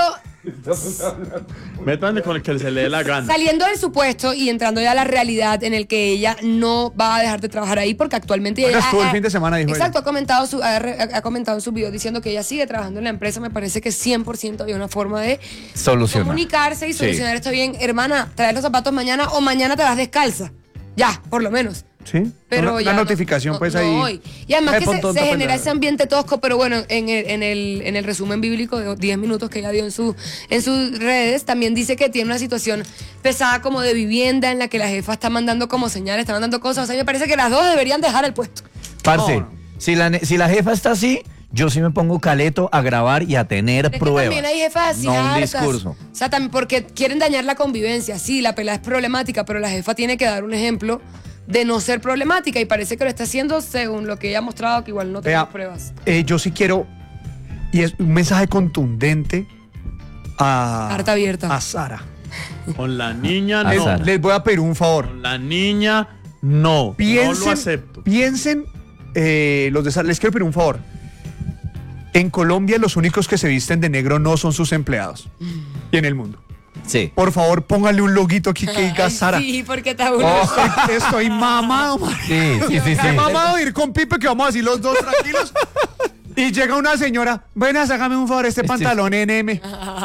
Speaker 3: métanle con el que se le dé la gana.
Speaker 4: Saliendo del supuesto y entrando ya a la realidad en el que ella no va a dejar de trabajar ahí porque actualmente
Speaker 5: Bueno,
Speaker 4: ella
Speaker 5: estuvo el fin de semana, dijo
Speaker 4: exacto,
Speaker 5: ella.
Speaker 4: ha comentado en su video diciendo que ella sigue trabajando en la empresa. Me parece que 100% había una forma de
Speaker 1: Soluciona.
Speaker 4: comunicarse y
Speaker 1: Sí.
Speaker 4: solucionar esto bien. Hermana, traes los zapatos mañana o mañana te vas descalza. Ya, por lo menos.
Speaker 5: Sí,
Speaker 4: Pero
Speaker 5: una
Speaker 4: ya
Speaker 5: notificación
Speaker 4: no,
Speaker 5: pues
Speaker 4: no,
Speaker 5: ahí.
Speaker 4: y además
Speaker 5: Me
Speaker 4: que
Speaker 5: pon
Speaker 4: se
Speaker 5: tonto, pues,
Speaker 4: genera
Speaker 5: la-
Speaker 4: ese ambiente tosco, pero bueno, en el resumen bíblico de 10 minutos que ella dio en sus redes, también dice que tiene una situación pesada como de vivienda en la que la jefa está mandando como señales, está mandando cosas. O sea, me parece que las dos deberían dejar el puesto.
Speaker 1: Parce,
Speaker 5: No.
Speaker 1: si la jefa está así, yo sí me pongo caleto a grabar y a tener
Speaker 4: Es que
Speaker 1: pruebas.
Speaker 4: también hay jefas así
Speaker 1: no un
Speaker 4: hartas.
Speaker 1: discurso.
Speaker 4: O sea, también porque quieren dañar la convivencia. Sí, la pelea es problemática, pero la jefa tiene que dar un ejemplo de no ser problemática y parece que lo está haciendo según lo que ella ha mostrado, que igual no tenemos
Speaker 5: Vea,
Speaker 4: pruebas.
Speaker 5: yo sí quiero, y es un mensaje contundente a,
Speaker 4: Carta abierta.
Speaker 5: a Sara.
Speaker 3: Con la niña
Speaker 1: A
Speaker 3: no.
Speaker 1: Sara.
Speaker 5: Les voy a pedir un favor.
Speaker 3: Con la niña no.
Speaker 5: Piensen,
Speaker 3: no lo acepto.
Speaker 5: piensen, los de Sara, les quiero pedir un favor. En Colombia los únicos que se visten de negro no son sus empleados. Y en el mundo.
Speaker 1: Sí.
Speaker 5: Por favor, póngale un loguito aquí que diga
Speaker 4: Ay,
Speaker 5: Sara.
Speaker 4: Sí, porque está uno.
Speaker 5: Oh, estoy mamado, man.
Speaker 1: Sí, sí, sí,
Speaker 5: Estoy
Speaker 1: sí.
Speaker 5: mamado de ir con Pipe, que vamos así los dos tranquilos. Y llega una señora, buenas, hágame un favor, este pantalón NM.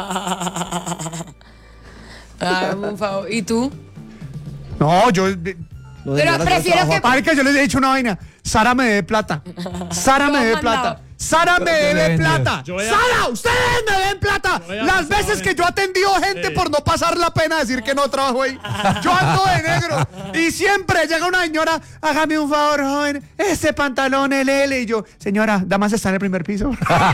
Speaker 4: Hágame un favor. ¿Y tú?
Speaker 5: No, yo...
Speaker 4: Pero prefiero que...
Speaker 5: Marica, yo les he dicho una vaina. Sara me debe plata. Sara me
Speaker 4: Yo
Speaker 5: debe
Speaker 4: mandado.
Speaker 5: plata. Sara me debe plata.
Speaker 3: Yo voy a-
Speaker 5: Sara, ustedes me deben plata.
Speaker 3: Yo voy a
Speaker 5: Las
Speaker 3: pasar
Speaker 5: veces que yo he atendido gente
Speaker 3: Sí.
Speaker 5: por no pasar la pena decir que no trabajo ahí. Yo ando de negro. Y siempre llega una señora, hágame un favor, joven, este pantalón LL. Y yo, señora, damas está en el primer piso.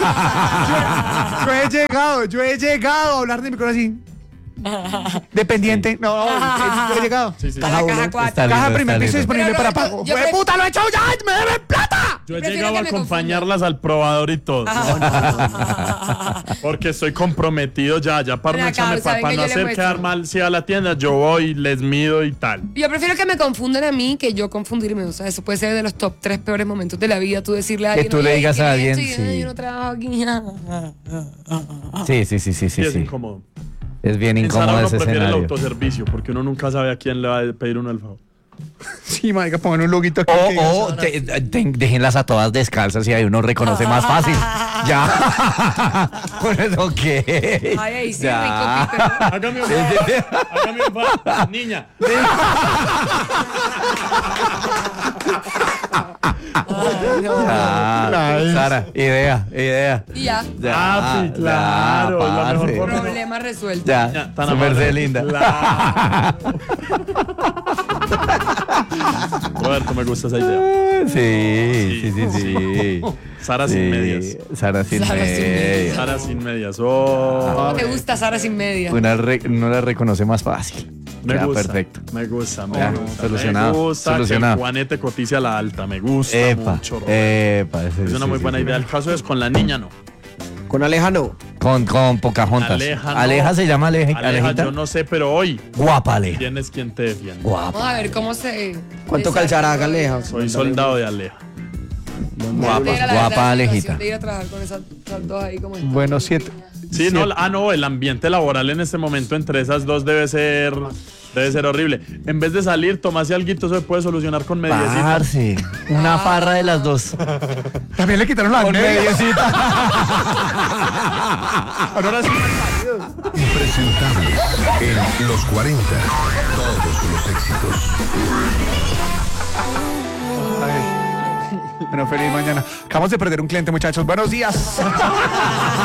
Speaker 5: yo he llegado a hablar de mi corazón así. Dependiente. No, yo he llegado.
Speaker 3: Sí, sí.
Speaker 4: Para la caja 4.
Speaker 1: Está
Speaker 5: Caja
Speaker 1: lindo,
Speaker 5: primer
Speaker 1: está
Speaker 5: piso
Speaker 1: lindo.
Speaker 5: disponible
Speaker 4: Pero
Speaker 5: para
Speaker 4: Roberto,
Speaker 5: pago.
Speaker 4: yo
Speaker 5: ¡Fue
Speaker 4: pre-
Speaker 5: puta, lo he hecho ya! ¡Me deben plata!
Speaker 3: Yo he
Speaker 4: Prefiero
Speaker 3: llegado
Speaker 4: que
Speaker 3: a
Speaker 4: me
Speaker 3: acompañarlas al probador y todo. Porque estoy comprometido ya para no
Speaker 4: Ven acá,
Speaker 3: echarme
Speaker 4: ¿saben
Speaker 3: para
Speaker 4: que
Speaker 3: no
Speaker 4: yo le
Speaker 3: hacer
Speaker 4: muestro?
Speaker 3: quedar mal si a la tienda yo voy, les mido y tal.
Speaker 4: Yo prefiero que me confundan a mí que yo confundirme. O sea, eso puede ser de los top 3 peores momentos de la vida. Tú decirle a
Speaker 1: Que
Speaker 4: alguien.
Speaker 1: tú le
Speaker 4: "Oye,
Speaker 1: digas
Speaker 4: ¿quién
Speaker 1: a
Speaker 4: es
Speaker 1: alguien,
Speaker 4: esto?" Y,
Speaker 1: sí.
Speaker 4: Yo no trabajo aquí.
Speaker 1: Sí, sí, sí, sí,
Speaker 3: Y
Speaker 1: sí.
Speaker 3: es
Speaker 1: sí.
Speaker 3: incómodo.
Speaker 1: Es bien
Speaker 3: En Sara
Speaker 1: incómodo
Speaker 3: uno
Speaker 1: ese
Speaker 3: prefiere el
Speaker 1: escenario.
Speaker 3: autoservicio porque uno nunca sabe a quién le va a pedir uno el favor.
Speaker 5: Sí, marica, pongan un loguito aquí. que diga
Speaker 1: O
Speaker 5: Sara.
Speaker 1: déjenlas a todas descalzas y ahí uno reconoce más fácil. Ya. Por eso que.
Speaker 4: Ay, ahí sí,
Speaker 1: Ya.
Speaker 4: rico, Pipe, ¿no?
Speaker 3: Hágame un favor. Hágame un favor. Niña.
Speaker 1: Sara, idea.
Speaker 4: Y ya.
Speaker 3: Papi, claro, es la mejor
Speaker 1: parce.
Speaker 3: forma.
Speaker 4: Problema resuelto.
Speaker 1: Ya,
Speaker 3: Tan
Speaker 1: su
Speaker 3: amable.
Speaker 1: merced linda.
Speaker 3: Claro. Roberto, me gusta esa idea.
Speaker 1: Sí.
Speaker 3: Sara sin medias.
Speaker 1: Sara sin
Speaker 4: Sara sin
Speaker 1: medias.
Speaker 3: Sara sin medias. Oh,
Speaker 4: ¿Cómo te gusta Sara sin media?
Speaker 1: Uno la reconoce más fácil.
Speaker 3: me
Speaker 1: Queda
Speaker 3: gusta.
Speaker 1: perfecto.
Speaker 3: Me gusta,
Speaker 1: Ya,
Speaker 3: me gusta.
Speaker 1: solucionado,
Speaker 3: Me gusta
Speaker 1: solucionado.
Speaker 3: que Juanete cotice a la alta. Me gusta mucho, Roberto.
Speaker 1: ese
Speaker 3: Es una
Speaker 1: sí,
Speaker 3: muy
Speaker 1: sí,
Speaker 3: buena
Speaker 1: sí.
Speaker 3: idea. El caso es con la niña, no.
Speaker 2: Con Aleja no.
Speaker 1: Con Pocahontas.
Speaker 3: Aleja, no.
Speaker 1: Aleja se llama
Speaker 3: Aleja,
Speaker 1: Alejita.
Speaker 3: yo no sé, pero hoy
Speaker 1: Guapa Aleja.
Speaker 3: tienes quien te defiende.
Speaker 1: Guapa.
Speaker 4: Vamos a ver cómo se.
Speaker 2: ¿Cuánto calzará Aleja?
Speaker 3: Soy soldado de Aleja.
Speaker 1: Guapa Alejita.
Speaker 4: De ir a trabajar con esas dos ahí como están.
Speaker 5: Bueno, 7.
Speaker 3: Sí, no, el ambiente laboral en este momento entre esas dos debe ser horrible. En vez de salir, tomarse alguito, eso se puede solucionar con mediecita.
Speaker 1: Parce, una farra de las dos.
Speaker 5: También le quitaron las medias.
Speaker 3: Ahora sí.
Speaker 7: Impresentables en los 40. Todos los éxitos.
Speaker 5: Bueno, feliz mañana. Acabamos de perder un cliente, muchachos. Buenos días.